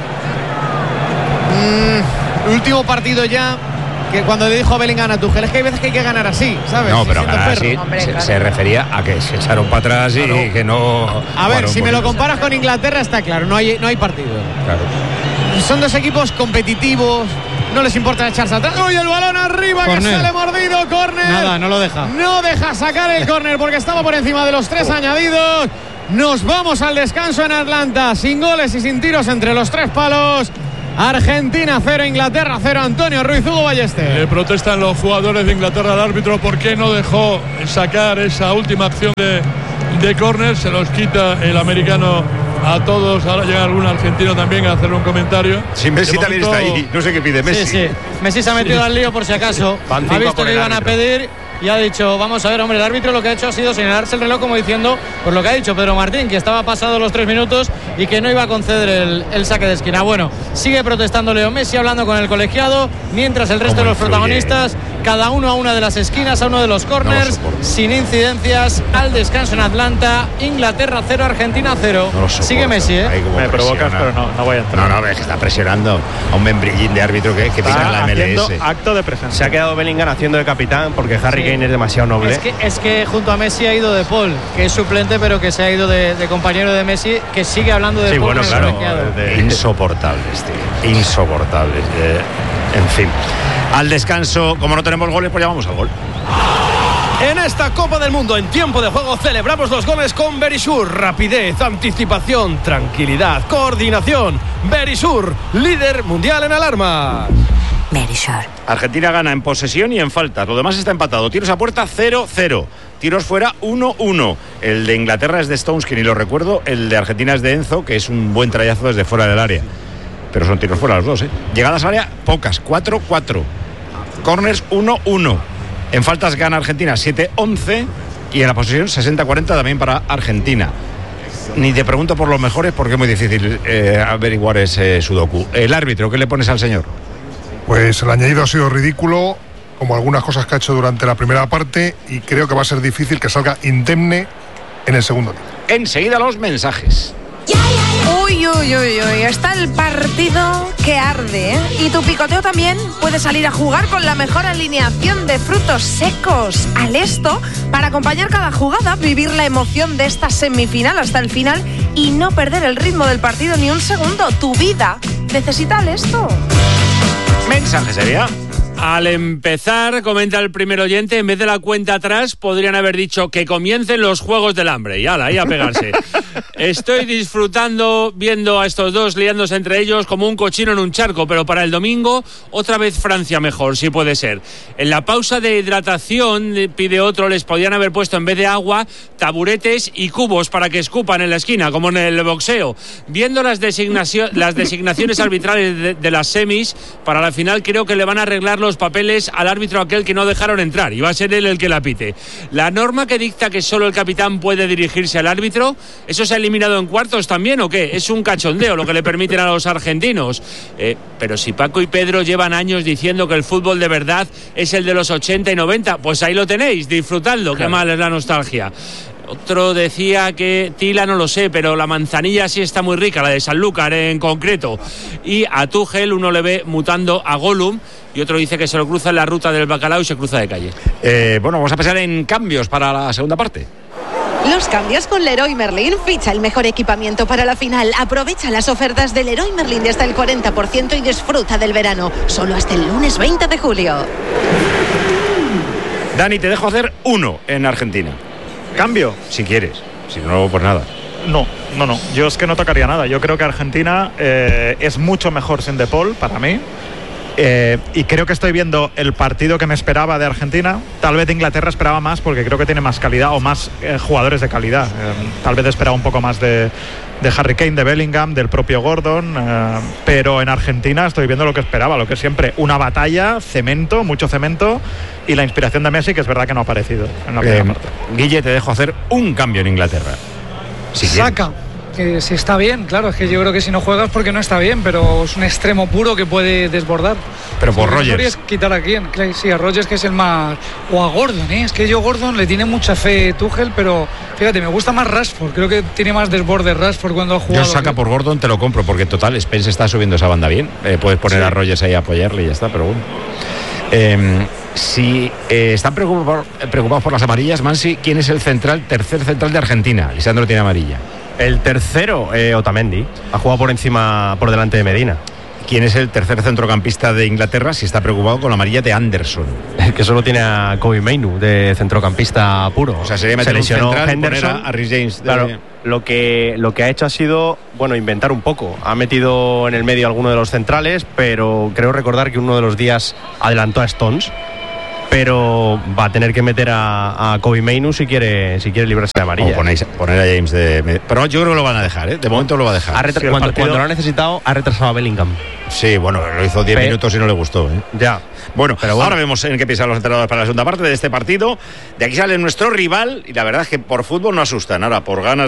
Último partido ya. Que cuando le dijo a Bellingham a Tuchel, es que hay veces que hay que ganar así, ¿sabes? No, pero ganar así se refería a que se echaron para atrás y que no. A ver, si me lo comparas con Inglaterra, está claro, no hay partido. Claro. Son dos equipos competitivos, no les importa echarse atrás. ¡Uy, el balón arriba que sale mordido! ¡Córner! Nada, no lo deja. No deja sacar el córner porque estaba por encima de los 3 añadidos. Nos vamos al descanso en Atlanta, sin goles y sin tiros entre los 3 palos. Argentina 0, Inglaterra 0. Antonio Ruiz, Hugo Ballester. Le protestan los jugadores de Inglaterra al árbitro porque no dejó sacar esa última acción de córner. Se los quita el americano a todos. Ahora llega algún argentino también a hacer un comentario. Sí, Messi también está ahí. No sé qué pide Messi. Sí. Messi se ha metido al lío por si acaso. Ha visto que iban a pedir y ha dicho, vamos a ver, hombre, el árbitro lo que ha hecho ha sido señalarse el reloj como diciendo, por lo que ha dicho Pedro Martín, que estaba pasado los 3 minutos y que no iba a conceder el saque de esquina. Bueno, sigue protestando Leo Messi, hablando con el colegiado, mientras el resto de los protagonistas, cada uno a una de las esquinas, a uno de los corners, sin incidencias, al descanso en Atlanta. Inglaterra 0, Argentina 0. Sigue Messi, Me provocas, pero no voy a entrar. No, es que está presionando a un membrillín de árbitro que pica la MLS. Acto de presencia. Se ha quedado Bellingham haciendo de capitán porque Harry Kane es demasiado noble. Es que junto a Messi ha ido De Paul, que es suplente, pero que se ha ido de compañero de Messi, que sigue hablando de Paul. Bueno, claro. Insoportables, tío. Insoportables. En fin. Al descanso, como no tenemos goles, pues ya vamos al gol. En esta Copa del Mundo, en tiempo de juego, celebramos los goles con Verisur. Rapidez, anticipación, tranquilidad, coordinación. Verisur, líder mundial en alarmas. Verisur. Argentina gana en posesión y en faltas. Lo demás está empatado. Tiros a puerta 0-0. Tiros fuera 1-1. El de Inglaterra es de Stones, que ni lo recuerdo. El de Argentina es de Enzo, que es un buen trayazo desde fuera del área. Pero son tiros fuera los dos, ¿eh? Llegadas al área, pocas. 4-4. Corners 1-1. En faltas gana Argentina 7-11. Y en la posesión 60-40 también para Argentina. Ni te pregunto por los mejores porque es muy difícil averiguar ese sudoku. El árbitro, ¿qué le pones al señor? Pues el añadido ha sido ridículo, como algunas cosas que ha hecho durante la primera parte, y creo que va a ser difícil que salga indemne en el segundo tiempo. Enseguida los mensajes. Uy, está el partido que arde, ¿eh? Y tu picoteo también puede salir a jugar con la mejor alineación de frutos secos al esto para acompañar cada jugada, vivir la emoción de esta semifinal hasta el final y no perder el ritmo del partido ni un segundo. Tu vida necesita al esto. Mensaje sería. Al empezar, comenta el primer oyente, en vez de la cuenta atrás, podrían haber dicho que comiencen los Juegos del Hambre. Y ala, ahí a pegarse. Estoy disfrutando viendo a estos dos liándose entre ellos como un cochino en un charco, pero para el domingo, otra vez Francia mejor, si puede ser. En la pausa de hidratación, pide otro, les podían haber puesto en vez de agua, taburetes y cubos para que escupan en la esquina, como en el boxeo. Viendo las designaciones arbitrales de las semis, para la final creo que le van a arreglar los papeles al árbitro aquel que no dejaron entrar y va a ser él el que la pite. La norma que dicta que solo el capitán puede dirigirse al árbitro, ¿eso se ha eliminado en cuartos también o qué? Es un cachondeo lo que le permiten a los argentinos. Pero si Paco y Pedro llevan años diciendo que el fútbol de verdad es el de los 80 y 90, pues ahí lo tenéis, disfrutadlo, claro. Qué mal es la nostalgia. Otro decía que Tila no lo sé, pero la manzanilla sí está muy rica, la de Sanlúcar en concreto. Y a Tuchel uno le ve mutando a Gollum y otro dice que se lo cruza en la ruta del bacalao y se cruza de calle. Bueno, vamos a pensar en cambios para la segunda parte. Los cambios con Leroy Merlin. Ficha el mejor equipamiento para la final. Aprovecha las ofertas de Leroy Merlin de hasta el 40% y disfruta del verano. Solo hasta el lunes 20 de julio. Dani, te dejo hacer uno en Argentina. ¿Cambio? Si quieres. Si no, pues nada. No. Yo es que no tocaría nada. Yo creo que Argentina es mucho mejor sin De Paul, para mí. Y creo que estoy viendo el partido que me esperaba de Argentina. Tal vez de Inglaterra esperaba más porque creo que tiene más calidad o más jugadores de calidad. Tal vez esperaba un poco más de Harry Kane, de Bellingham, del propio Gordon, pero en Argentina estoy viendo lo que esperaba, lo que siempre, una batalla, cemento, mucho cemento, y la inspiración de Messi, que es verdad que no ha aparecido en la primera parte. Guille, te dejo hacer un cambio en Inglaterra. Si Saca que si está bien, claro, es que yo creo que si no juegas porque no está bien, pero es un extremo puro que puede desbordar. Pero por Rodgers. Es quitar a quién, sí, a Rodgers, que es el más, o a Gordon, es que yo Gordon le tiene mucha fe Tuchel, pero fíjate, me gusta más Rashford, creo que tiene más desborde Rashford cuando ha jugado. Yo saca por Gordon, te lo compro, porque total, Spence está subiendo esa banda bien, puedes poner a Rodgers ahí a apoyarle y ya está, pero bueno. Si están preocupados por las amarillas, Mansi, ¿quién es el tercer central de Argentina? Lisandro tiene amarilla. El tercero, Otamendi, ha jugado por delante de Medina. ¿Quién es el tercer centrocampista de Inglaterra si está preocupado con la amarilla de Anderson? Que solo tiene a Kobe Mainu de centrocampista puro. O sea, sería meter un central y poner a Rhys James. Claro, lo que ha hecho ha sido, inventar un poco. Ha metido en el medio alguno de los centrales, pero creo recordar que uno de los días adelantó a Stones. Pero va a tener que meter a Kobe Mainu si quiere librarse de amarilla. O poner a James pero yo creo que lo van a dejar, De momento lo va a dejar. Cuando lo ha necesitado, ha retrasado a Bellingham. Sí, bueno, lo hizo 10 minutos y no le gustó, Ya. Bueno, ahora vemos en qué piensan los entrenadores para la segunda parte de este partido. De aquí sale nuestro rival y la verdad es que por fútbol no asustan. Ahora, por ganas